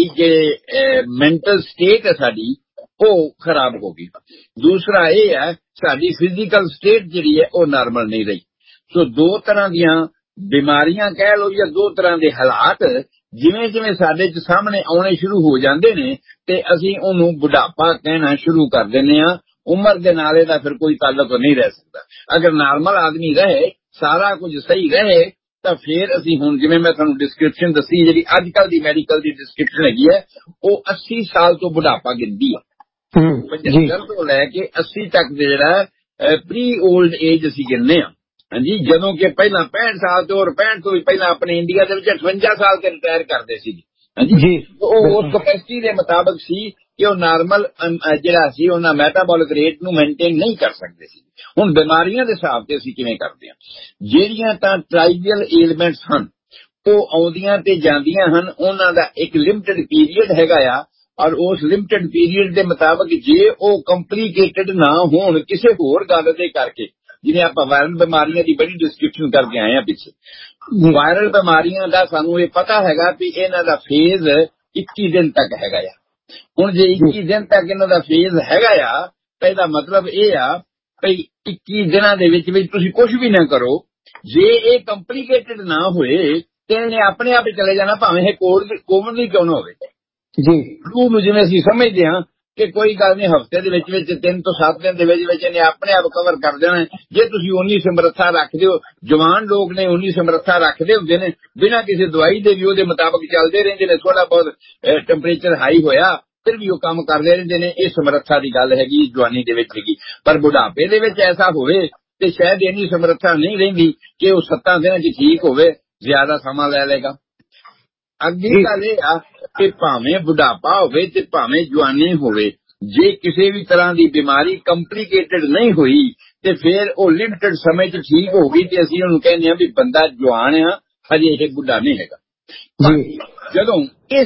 D: ਜੇ ਮੈਂਟਲ ਸਟੇਟ ਹੈ ਸਾਡੀ ਉਹ ਖਰਾਬ ਹੋ ਗਈ। ਦੂਸਰਾ ਇਹ ਹੈ ਸਾਡੀ ਫਿਜ਼ੀਕਲ ਸਟੇਟ ਜਿਹੜੀ ਹੈ ਉਹ ਨਾਰਮਲ ਨਹੀਂ ਰਹੀ। ਸੋ ਦੋ ਤਰ੍ਹਾਂ ਦੀਆਂ ਬਿਮਾਰੀਆਂ ਕਹਿ ਲਓ ਜਾਂ ਦੋ ਤਰ੍ਹਾਂ ਦੇ ਹਾਲਾਤ ਜਿਵੇਂ ਜਿਵੇਂ ਸਾਡੇ 'ਚ ਸਾਹਮਣੇ ਆਉਣੇ ਸ਼ੁਰੂ ਹੋ ਜਾਂਦੇ ਨੇ ਤੇ ਅਸੀਂ ਉਹਨੂੰ ਬੁਢਾਪਾ ਕਹਿਣਾ ਸ਼ੁਰੂ ਕਰ ਦਿੰਦੇ ਹਾਂ। ਉਮਰ ਦੇ ਨਾਲ ਇਹਦਾ ਫਿਰ ਕੋਈ ਤਾਲੁਕ ਨਹੀਂ ਰਹਿ ਸਕਦਾ। ਅਗਰ ਨਾਰਮਲ ਆਦਮੀ ਰਹੇ, ਸਾਰਾ ਕੁਝ ਸਹੀ ਰਹੇ ਤਾਂ ਫਿਰ ਅਸੀਂ ਹੁਣ ਜਿਵੇਂ ਮੈਂ ਤੁਹਾਨੂੰ ਡਿਸਕ੍ਰਿਪਸ਼ਨ ਦੱਸੀ ਜਿਹੜੀ ਅੱਜ ਕੱਲ੍ਹ ਦੀ ਮੈਡੀਕਲ ਦੀ ਡਿਸਕ੍ਰਿਪਸ਼ਨ ਹੈਗੀ ਹੈ ਉਹ 80 ਸਾਲ ਤੋਂ ਬੁਢਾਪਾ ਗਿਣਦੀ ਹੈ। 75 ਤੋਂ ਲੈ ਕੇ 80 ਤੱਕ ਦੇ ਜਿਹੜਾ ਪ੍ਰੀ 올ਡ ਏਜ ਅਸੀਂ ਗਿਣਦੇ ਹਾਂ, ਹਾਂਜੀ। ਜਦੋਂ ਕਿ ਪਹਿਲਾਂ 65 ਸਾਲ ਤੋਂ ਔਰ 65 ਤੋਂ ਵੀ ਪਹਿਲਾਂ ਆਪਣੇ ਇੰਡੀਆ ਦੇ ਵਿੱਚ 58 ਸਾਲ ਤੇ ਰਿਟਾਇਰ ਕਰਦੇ ਸੀ, ਹਾਂਜੀ। ਉਹ ਉਸ ਕੈਪੈਸਿਟੀ ਦੇ ਮੁਤਾਬਕ ਸੀ ਕਿ ਉਹ ਨਾਰਮਲ ਜਿਹੜਾ ਸੀ ਉਹਨਾਂ ਮੈਟਾਬੋਲਿਕ ਰੇਟ ਨੂੰ ਮੇਨਟੇਨ ਨਹੀਂ ਕਰ ਸਕਦੇ ਸੀ। ਹੁਣ ਬਿਮਾਰੀਆਂ ਦੇ ਹਿਸਾਬ ਤੇ ਅਸੀਂ ਕਿਵੇਂ ਕਰਦੇ ਹਾਂ? ਜਿਹੜੀਆਂ ਤਾਂ ਟ੍ਰਾਈਬਲ ਏਲਮੈਂਟਸ ਹਨ ਉਹ ਆਉਂਦੀਆਂ ਤੇ ਜਾਂਦੀਆਂ ਹਨ, ਉਹਨਾਂ ਦਾ ਇੱਕ ਲਿਮਟਿਡ ਪੀਰੀਅਡ ਹੈਗਾ ਆ ਔਰ ਉਸ ਲਿਮਟਿਡ ਪੀਰੀਅਡ ਦੇ ਮੁਤਾਬਕ ਜੇ ਉਹ ਕੰਪਲਿਕੇਟਡ ਨਾ ਹੋਣ ਕਿਸੇ ਹੋਰ ਗੱਲ ਦੇ ਕਰਕੇ, ਜਿਵੇਂ ਆਪਾਂ ਵਾਇਰਲ ਬਿਮਾਰੀਆਂ ਦੀ ਬੜੀ ਡਿਸਕ੍ਰਿਪਸ਼ਨ ਕਰਕੇ ਆਏ ਆ ਪਿੱਛੇ। ਵਾਇਰਲ ਬਿਮਾਰੀਆਂ ਦਾ ਸਾਨੂੰ ਇਹ ਪਤਾ ਹੈਗਾ ਵੀ ਇਹਨਾਂ ਦਾ ਫੇਜ਼ 21 ਦਿਨ ਤੱਕ ਹੈਗਾ ਆ। ਹੁਣ ਜੇ 21 ਦਿਨ ਤੱਕ ਇਹਨਾਂ ਦਾ ਫੇਜ਼ ਹੈਗਾ ਆ ਤਾਂ ਇਹਦਾ ਮਤਲਬ ਇਹ ਆ ਭਈ 21 ਦਿਨਾਂ ਦੇ ਵਿੱਚ ਤੁਸੀਂ ਕੁਝ ਵੀ ਨਾ ਕਰੋ, ਜੇ ਇਹ ਕੰਪਲਿਕੇਟਡ ਨਾ ਹੋਏ ਤੇ ਇਹਨੇ ਆਪਣੇ ਆਪ ਹੀ ਚਲੇ ਜਾਣਾ, ਭਾਵੇਂ ਇਹ ਕੋਵਿਡ ਵੀ ਕਿਉਂ ਨਾ ਹੋਵੇ ਜੀ। ਫਲੂ ਨੂੰ ਜਿਵੇਂ ਅਸੀਂ ਸਮਝਦੇ ਹਾਂ ਕਿ ਕੋਈ ਗੱਲ ਨਹੀਂ, ਹਫ਼ਤੇ ਦੇ ਵਿੱਚ 3 ਤੋਂ 7 ਦਿਨ ਦੇ ਵਿੱਚ ਇਹਨੇ ਆਪਣੇ ਆਪ ਕਵਰ ਕਰ ਦੇਣਾ। ਜੇ ਤੁਸੀਂ ਉਨੀ ਸਮਰੱਥਾ ਰੱਖਦੇ ਹੋ, ਜਵਾਨ ਲੋਕ ਨੇ ਉਨੀ ਸਮਰੱਥਾ ਰੱਖਦੇ ਹੁੰਦੇ ਨੇ, ਬਿਨਾਂ ਕਿਸੇ ਦਵਾਈ ਦੇ ਵੀ ਉਹਦੇ ਮੁਤਾਬਕ ਚੱਲਦੇ ਰਹਿੰਦੇ ਨੇ। ਥੋੜਾ ਬਹੁਤ ਟੈਂਪਰੇਚਰ ਹਾਈ ਹੋਇਆ ਫਿਰ ਵੀ ਉਹ ਕੰਮ ਕਰਦੇ ਰਹਿੰਦੇ ਨੇ। ਇਹ ਸਮਰੱਥਾ ਦੀ ਗੱਲ ਹੈਗੀ ਜਵਾਨੀ ਦੇ ਵਿੱਚ ਹੈਗੀ। ਪਰ ਬੁਢਾਪੇ ਦੇ ਵਿੱਚ ਐਸਾ ਹੋਵੇ ਤੇ ਸ਼ਾਇਦ ਇੰਨੀ ਸਮਰੱਥਾ ਨਹੀਂ ਰਹਿੰਦੀ ਕਿ ਉਹ 7 ਦਿਨਾਂ 'ਚ ਠੀਕ ਹੋਵੇ, ਜ਼ਿਆਦਾ ਸਮਾਂ ਲੈ ਲਏਗਾ। ਅੱਗੇ ਗੱਲ ਇਹ ਆ ਕਿ ਭਾਵੇਂ ਬੁਢਾਪਾ ਹੋਵੇ ਤੇ ਭਾਵੇਂ ਜਵਾਨੀ ਹੋਵੇ, ਜੇ ਕਿਸੇ ਵੀ ਤਰ੍ਹਾਂ ਦੀ ਬਿਮਾਰੀ ਕੰਪਲਿਕੇਟਡ ਨਹੀਂ ਹੋਈ ਤੇ ਫਿਰ ਉਹ ਲਿਮਟਿਡ ਸਮੇਂ 'ਚ ਠੀਕ ਹੋ ਗਈ ਤੇ ਅਸੀਂ ਉਹਨੂੰ ਕਹਿੰਦੇ ਆ ਵੀ ਬੰਦਾ ਜਵਾਨ ਆ, ਹਜੇ ਇਹ ਬੁੱਢਾ ਨਹੀਂ ਹੈਗਾ। ਜਦੋਂ ਇਹ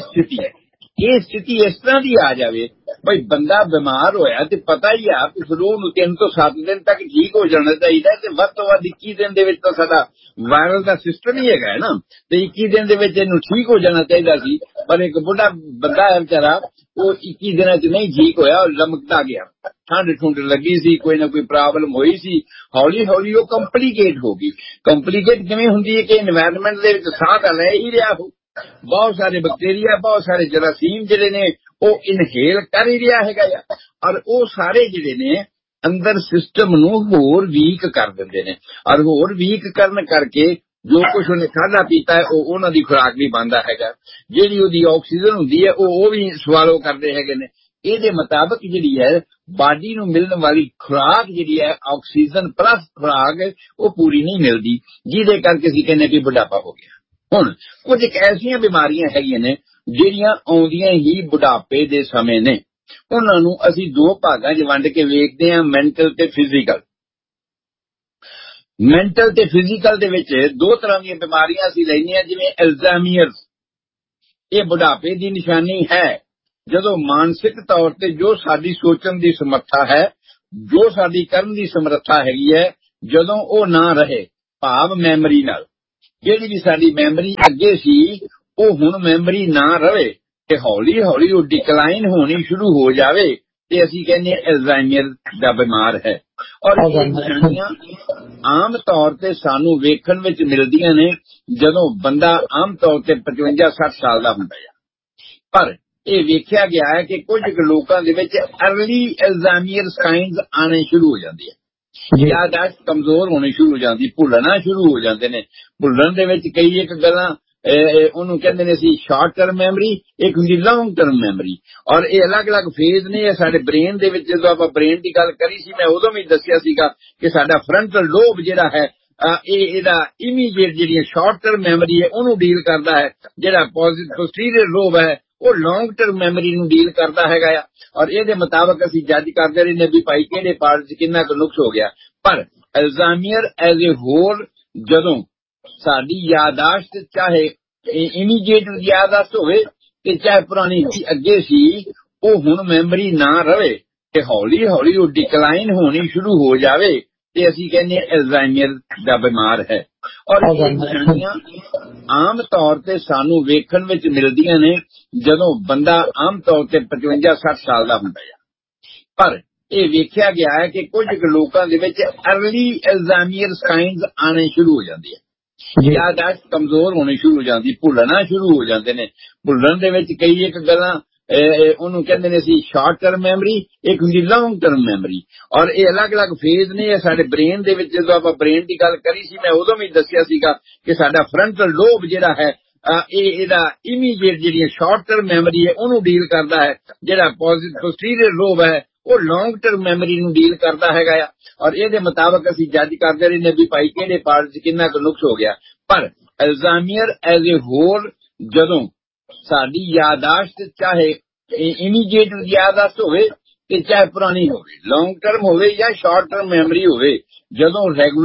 D: ਸਥਿਤੀ ਇਸ ਤਰ੍ਹਾਂ ਦੀ ਆ ਜਾਵੇ ਬਈ ਬੰਦਾ ਬਿਮਾਰ ਹੋਇਆ ਤੇ ਪਤਾ ਹੀ ਆ ਕਿ ਫਲੂ ਨੂੰ 3 ਤੋਂ 7 ਦਿਨ ਤੱਕ ਠੀਕ ਹੋ ਜਾਣਾ ਚਾਹੀਦਾ ਤੇ ਵੱਧ ਤੋਂ ਵੱਧ 21 ਦਿਨ ਦੇ ਵਿੱਚ ਤਾਂ ਸਾਡਾ ਵਾਇਰਲ ਦਾ ਸਿਸਟਮ ਹੀ ਹੈਗਾ ਨਾ, ਤੇ 21 ਦਿਨ ਦੇ ਵਿੱਚ ਇਹਨੂੰ ਠੀਕ ਹੋ ਜਾਣਾ ਚਾਹੀਦਾ ਸੀ। ਪਰ ਇੱਕ ਬੁੱਢਾ ਬੰਦਾ ਹੈ ਵਿਚਾਰਾ, ਉਹ 21 ਦਿਨਾਂ 'ਚ ਨਹੀਂ ਠੀਕ ਹੋਇਆ, ਉਹ ਲਮਕਦਾ ਗਿਆ। ਠੰਡ ਲੱਗੀ ਸੀ, ਕੋਈ ਨਾ ਕੋਈ ਪ੍ਰੋਬਲਮ ਹੋਈ ਸੀ, ਹੌਲੀ ਹੌਲੀ ਉਹ ਕੰਪਲਿਕੇਟ ਹੋ ਗਈ। ਕੰਪਲਿਕੇਟ ਕਿਵੇਂ ਹੁੰਦੀ ਹੈ ਕਿ ਇਨਵਾਇਰਨਮੈਂਟ ਦੇ ਵਿੱਚ ਸਾਹ ਤਾਂ ਲੈ ਹੀ ਰਿਹਾ ਹੋ, ਬਹੁਤ ਸਾਰੇ ਬੈਕਟੀਰੀਆ, ਬਹੁਤ ਸਾਰੇ ਜਰਾਸੀਮ ਜਿਹੜੇ ਨੇ ਉਹ ਇਨਹੇਲ ਕਰ ਹੀ ਰਿਹਾ ਹੈਗਾ ਆ ਔਰ ਉਹ ਸਾਰੇ ਜਿਹੜੇ ਨੇ ਅੰਦਰ ਸਿਸਟਮ ਨੂੰ ਹੋਰ ਵੀਕ ਕਰ ਦਿੰਦੇ ਨੇ ਔਰ ਹੋਰ ਵੀਕ ਕਰਨ ਕਰਕੇ ਜੋ ਕੁਝ ਉਹਨੇ ਖਾਧਾ ਪੀਤਾ ਹੈ ਉਹ ਉਹਨਾਂ ਦੀ ਖੁਰਾਕ ਵੀ ਬਣਦਾ ਹੈਗਾ, ਜਿਹੜੀ ਉਹਦੀ ਆਕਸੀਜਨ ਹੁੰਦੀ ਹੈ ਉਹ ਵੀ ਸਵਾਲੋ ਕਰਦੇ ਹੈਗੇ ਨੇ। ਇਹਦੇ ਮੁਤਾਬਕ ਜਿਹੜੀ ਹੈ ਬਾਡੀ ਨੂੰ ਮਿਲਣ ਵਾਲੀ ਖੁਰਾਕ ਜਿਹੜੀ ਹੈ ਆਕਸੀਜਨ ਪਲੱਸ ਖੁਰਾਕ ਉਹ ਪੂਰੀ ਨਹੀਂ ਮਿਲਦੀ, ਜਿਹਦੇ ਕਰਕੇ ਅਸੀਂ ਕਹਿੰਦੇ ਕਿ ਬੁਢਾਪਾ ਹੋ ਗਿਆ। ਹੁਣ ਕੁਝ ਐਸੀਆਂ ਬਿਮਾਰੀਆਂ ਹੈਗੀਆਂ ਨੇ ਜਿਹੜੀਆਂ ਆਉਂਦੀਆਂ ਹੀ ਬੁਢਾਪੇ ਦੇ ਸਮੇਂ ਨੇ, ਉਹਨਾਂ ਨੂੰ ਅਸੀਂ ਦੋ ਭਾਗਾਂ 'ਚ ਵੰਡ ਕੇ ਵੇਖਦੇ ਹਾਂ, ਮੈਂਟਲ ਤੇ ਫਿਜ਼ੀਕਲ। ਮੈਂਟਲ ਤੇ ਫਿਜ਼ੀਕਲ ਦੇ ਵਿੱਚ ਦੋ ਤਰ੍ਹਾਂ ਦੀਆਂ ਬਿਮਾਰੀਆਂ ਅਸੀਂ ਲੈਂਦੇ ਹਾਂ, ਜਿਵੇਂ ਅਲਜ਼ਾਈਮਰ। ਇਹ ਬੁਢਾਪੇ ਦੀ ਨਿਸ਼ਾਨੀ ਹੈ, ਜਦੋਂ ਮਾਨਸਿਕ ਤੌਰ ਤੇ ਜੋ ਸਾਡੀ ਸੋਚਣ ਦੀ ਸਮਰੱਥਾ ਹੈ, ਜੋ ਸਾਡੀ ਕਰਨ ਦੀ ਸਮਰੱਥਾ ਹੈਗੀ ਹੈ, ਜਦੋਂ ਉਹ ਨਾ ਰਹੇ, ਭਾਵ ਮੈਮਰੀ ਨਾਲ ਜਿਹੜੀ ਵੀ ਸਾਡੀ ਮੈਮਰੀ ਅੱਗੇ ਸੀ ਉਹ ਹੁਣ ਮੈਮਰੀ ਨਾ ਰਵੇ ਤੇ ਹੌਲੀ ਹੌਲੀ ਉਹ ਡਿਕਲਾਈਨ ਹੋਣੀ ਸ਼ੁਰੂ ਹੋ ਜਾਵੇ ਤੇ ਅਸੀਂ ਕਹਿੰਦੇ ਅਲਜ਼ਾਈਮਰ ਦਾ ਬਿਮਾਰ ਹੈ। ਔਰ ਇਹ ਨਿਸ਼ਾਨੀਆਂ ਆਮ ਤੌਰ ਤੇ ਸਾਨੂੰ ਵੇਖਣ ਵਿੱਚ ਮਿਲਦੀਆਂ ਨੇ ਜਦੋਂ ਬੰਦਾ ਆਮ ਤੌਰ ਤੇ 55-60 ਸਾਲ ਦਾ ਹੁੰਦਾ ਹੈ। ਪਰ ਇਹ ਵੇਖਿਆ ਗਿਆ ਹੈ ਕਿ ਕੁਝ ਲੋਕਾਂ ਦੇ ਵਿੱਚ ਅਰਲੀ ਅਲਜ਼ਾਈਮਰ ਸਾਈਨਸ ਆਣੇ ਸ਼ੁਰੂ ਹੋ ਜਾਂਦੇ ਆ, ਯਾਦਾਸ਼ਤ ਕਮਜ਼ੋਰ ਹੋਣੀ ਸ਼ੁਰੂ ਹੋ ਜਾਂਦੀ, ਭੁੱਲਣਾ ਸ਼ੁਰੂ ਹੋ ਜਾਂਦੇ ਨੇ। ਭੁੱਲਣ ਦੇ ਵਿੱਚ ਕਈ ਇੱਕ ਗੱਲਾਂ ਉਹਨੂੰ ਕਹਿੰਦੇ ਨੇ ਅਸੀਂ ਸ਼ਾਰਟ ਟਰਮ ਮੈਮਰੀ, ਇੱਕ ਹੁੰਦੀ ਲੌਂਗ ਟਰਮ ਮੈਮਰੀ। ਔਰ ਇਹ ਅਲੱਗ-ਅਲੱਗ ਫੇਜ਼ ਨੇ। ਇਹ ਸਾਡੇ ਬ੍ਰੇਨ ਦੇ ਵਿੱਚ, ਜਦੋਂ ਆਪਾਂ ਬ੍ਰੇਨ ਦੀ ਗੱਲ ਕਰੀ ਸੀ ਮੈਂ ਉਦੋਂ ਵੀ ਦੱਸਿਆ ਸੀਗਾ ਕਿ ਸਾਡਾ ਫਰੰਟਲ ਲੋਬ ਜਿਹੜਾ ਹੈ ਇਹਦਾ ਇਮੀਡੀਏਟ ਜਿਹੜੀਆਂ ਸ਼ਾਰਟ ਟਰਮ ਮੈਮਰੀ ਹੈ ਉਹਨੂੰ ਡੀਲ ਕਰਦਾ ਹੈ, ਜਿਹੜਾ ਪੋਸਟੀਰੀਅਰ ਲੋਬ ਹੈ ਉਹ ਲੌਂਗ ਟਰਮ ਮੈਮਰੀ ਨੂੰ ਡੀਲ ਕਰਦਾ ਹੈਗਾ ਆ। ਔਰ ਇਹਦੇ ਮੁਤਾਬਕ ਅਸੀਂ ਜੱਜ ਕਰਦੇ ਰਹਿੰਦੇ ਵੀ ਭਾਈ ਕਿਹੜੇ ਪਾਰਟ 'ਚ ਕਿੰਨਾ ਕੁ ਨੁਕਸ ਹੋ ਗਿਆ। ਪਰ ਅਲਜ਼ਾਈਮਰ ਐਜ਼ ਏ ਹੋਲ, ਜਦੋਂ ਸਾਡੀ ਯਾਦਾਸ਼ਤ ਚਾਹੇ ਇਮੀਡੀਏਟ ਯਾਦਾਸ਼ਤ ਹੋਵੇ ਤੇ ਚਾਹੇ ਪੁਰਾਣੀ ਅੱਗੇ ਸੀ, ਉਹ ਹੁਣ ਮੈਮਰੀ ਨਾ ਰਵੇ ਤੇ ਹੌਲੀ ਹੌਲੀ ਉਹ ਡਿਕਲਾਈਨ ਹੋਣੀ ਸ਼ੁਰੂ ਹੋ ਜਾਵੇ ਤੇ ਅਸੀਂ ਕਹਿੰਦੇ ਅਲਜ਼ਾਈਮਰ ਦਾ ਬਿਮਾਰ ਹੈ। ਔਰ ਇਹ ਨਿਸ਼ਾਨੀਆਂ ਆਮ ਤੌਰ ਤੇ ਸਾਨੂੰ ਵੇਖਣ ਵਿੱਚ ਮਿਲਦੀਆਂ ਨੇ ਜਦੋਂ ਬੰਦਾ ਆਮ ਤੌਰ ਤੇ 55-60 ਸਾਲ ਦਾ ਹੁੰਦਾ ਹੈ। ਪਰ ਇਹ ਵੇਖਿਆ ਗਿਆ ਹੈ ਕਿ ਕੁਝ ਲੋਕਾਂ ਦੇ ਵਿੱਚ ਅਰਲੀ ਅਲਜ਼ਾਈਮਰ ਸਾਈਨਸ ਆਣੇ ਸ਼ੁਰੂ ਹੋ ਜਾਂਦੇ ਆ, ਯਾਦਾਸ਼ਤ ਕਮਜ਼ੋਰ ਹੋਣੀ ਸ਼ੁਰੂ ਹੋ ਜਾਂਦੀ, ਭੁੱਲਣਾ ਸ਼ੁਰੂ ਹੋ ਜਾਂਦੇ ਨੇ। ਭੁੱਲਣ ਦੇ ਵਿੱਚ ਕਈ ਇੱਕ ਗੱਲਾਂ ਉਹਨੂੰ ਕਹਿੰਦੇ ਨੇ ਅਸੀਂ ਸ਼ਾਰਟ ਟਰਮ ਮੈਮਰੀ, ਇੱਕ ਹੁੰਦੀ ਲੌਂਗ ਟਰਮ ਮੈਮਰੀ। ਔਰ ਇਹ ਅਲੱਗ-ਅਲੱਗ ਫੇਜ਼ ਨੇ। ਇਹ ਸਾਡੇ ਬ੍ਰੇਨ ਦੇ ਵਿੱਚ, ਜਦੋਂ ਆਪਾਂ ਬ੍ਰੇਨ ਦੀ ਗੱਲ ਕਰੀ ਸੀ ਮੈਂ ਉਦੋਂ ਵੀ ਦੱਸਿਆ ਸੀਗਾ ਕਿ ਸਾਡਾ ਫਰੰਟਲ ਲੋਬ ਜਿਹੜਾ ਹੈ ਇਹਦਾ ਇਮੀਡੀਏਟ ਜਿਹੜੀਆਂ ਸ਼ਾਰਟ ਟਰਮ ਮੈਮਰੀ ਹੈ ਉਹਨੂੰ ਡੀਲ ਕਰਦਾ ਹੈ, ਜਿਹੜਾ ਪੋਸਟੀਰੀਅਰ ਲੋਬ ਹੈ ਉਹ ਲੌਂਗ ਟਰਮ ਮੈਮਰੀ ਨੂੰ ਡੀਲ ਕਰਦਾ ਹੈਗਾ ਆ। ਔਰ ਇਹਦੇ ਮੁਤਾਬਕ ਅਸੀਂ ਜੱਜ ਕਰਦੇ ਰਹਿੰਦੇ ਵੀ ਭਾਈ ਕਿਹੜੇ ਪਾਰਟ 'ਚ ਕਿੰਨਾ ਕੁ ਨੁਕਸ ਹੋ ਗਿਆ। ਪਰ ਅਲਜ਼ਾਈਮਰ ਐਜ਼ ਏ ਹੋਲ, ਜਦੋਂ ਸਾਡੀ ਯਾਦਾਸ਼ਤ ਚਾਹੇ ਇਮੀਡੀਏਟ ਯਾਦਾਸ਼ਤ ਹੋਵੇ ਤੇ ਚਾਹੇ ਪੁਰਾਣੀ ਹੋਵੇ, ਲੌਂਗ ਟਰਮ ਹੋਵੇ ਜਾਂ ਸ਼ਾਰਟ ਟਰਮ ਮੈਮਰੀ ਹੋਵੇ, ਜਦੋਂ ਰੈਗੂਲਰ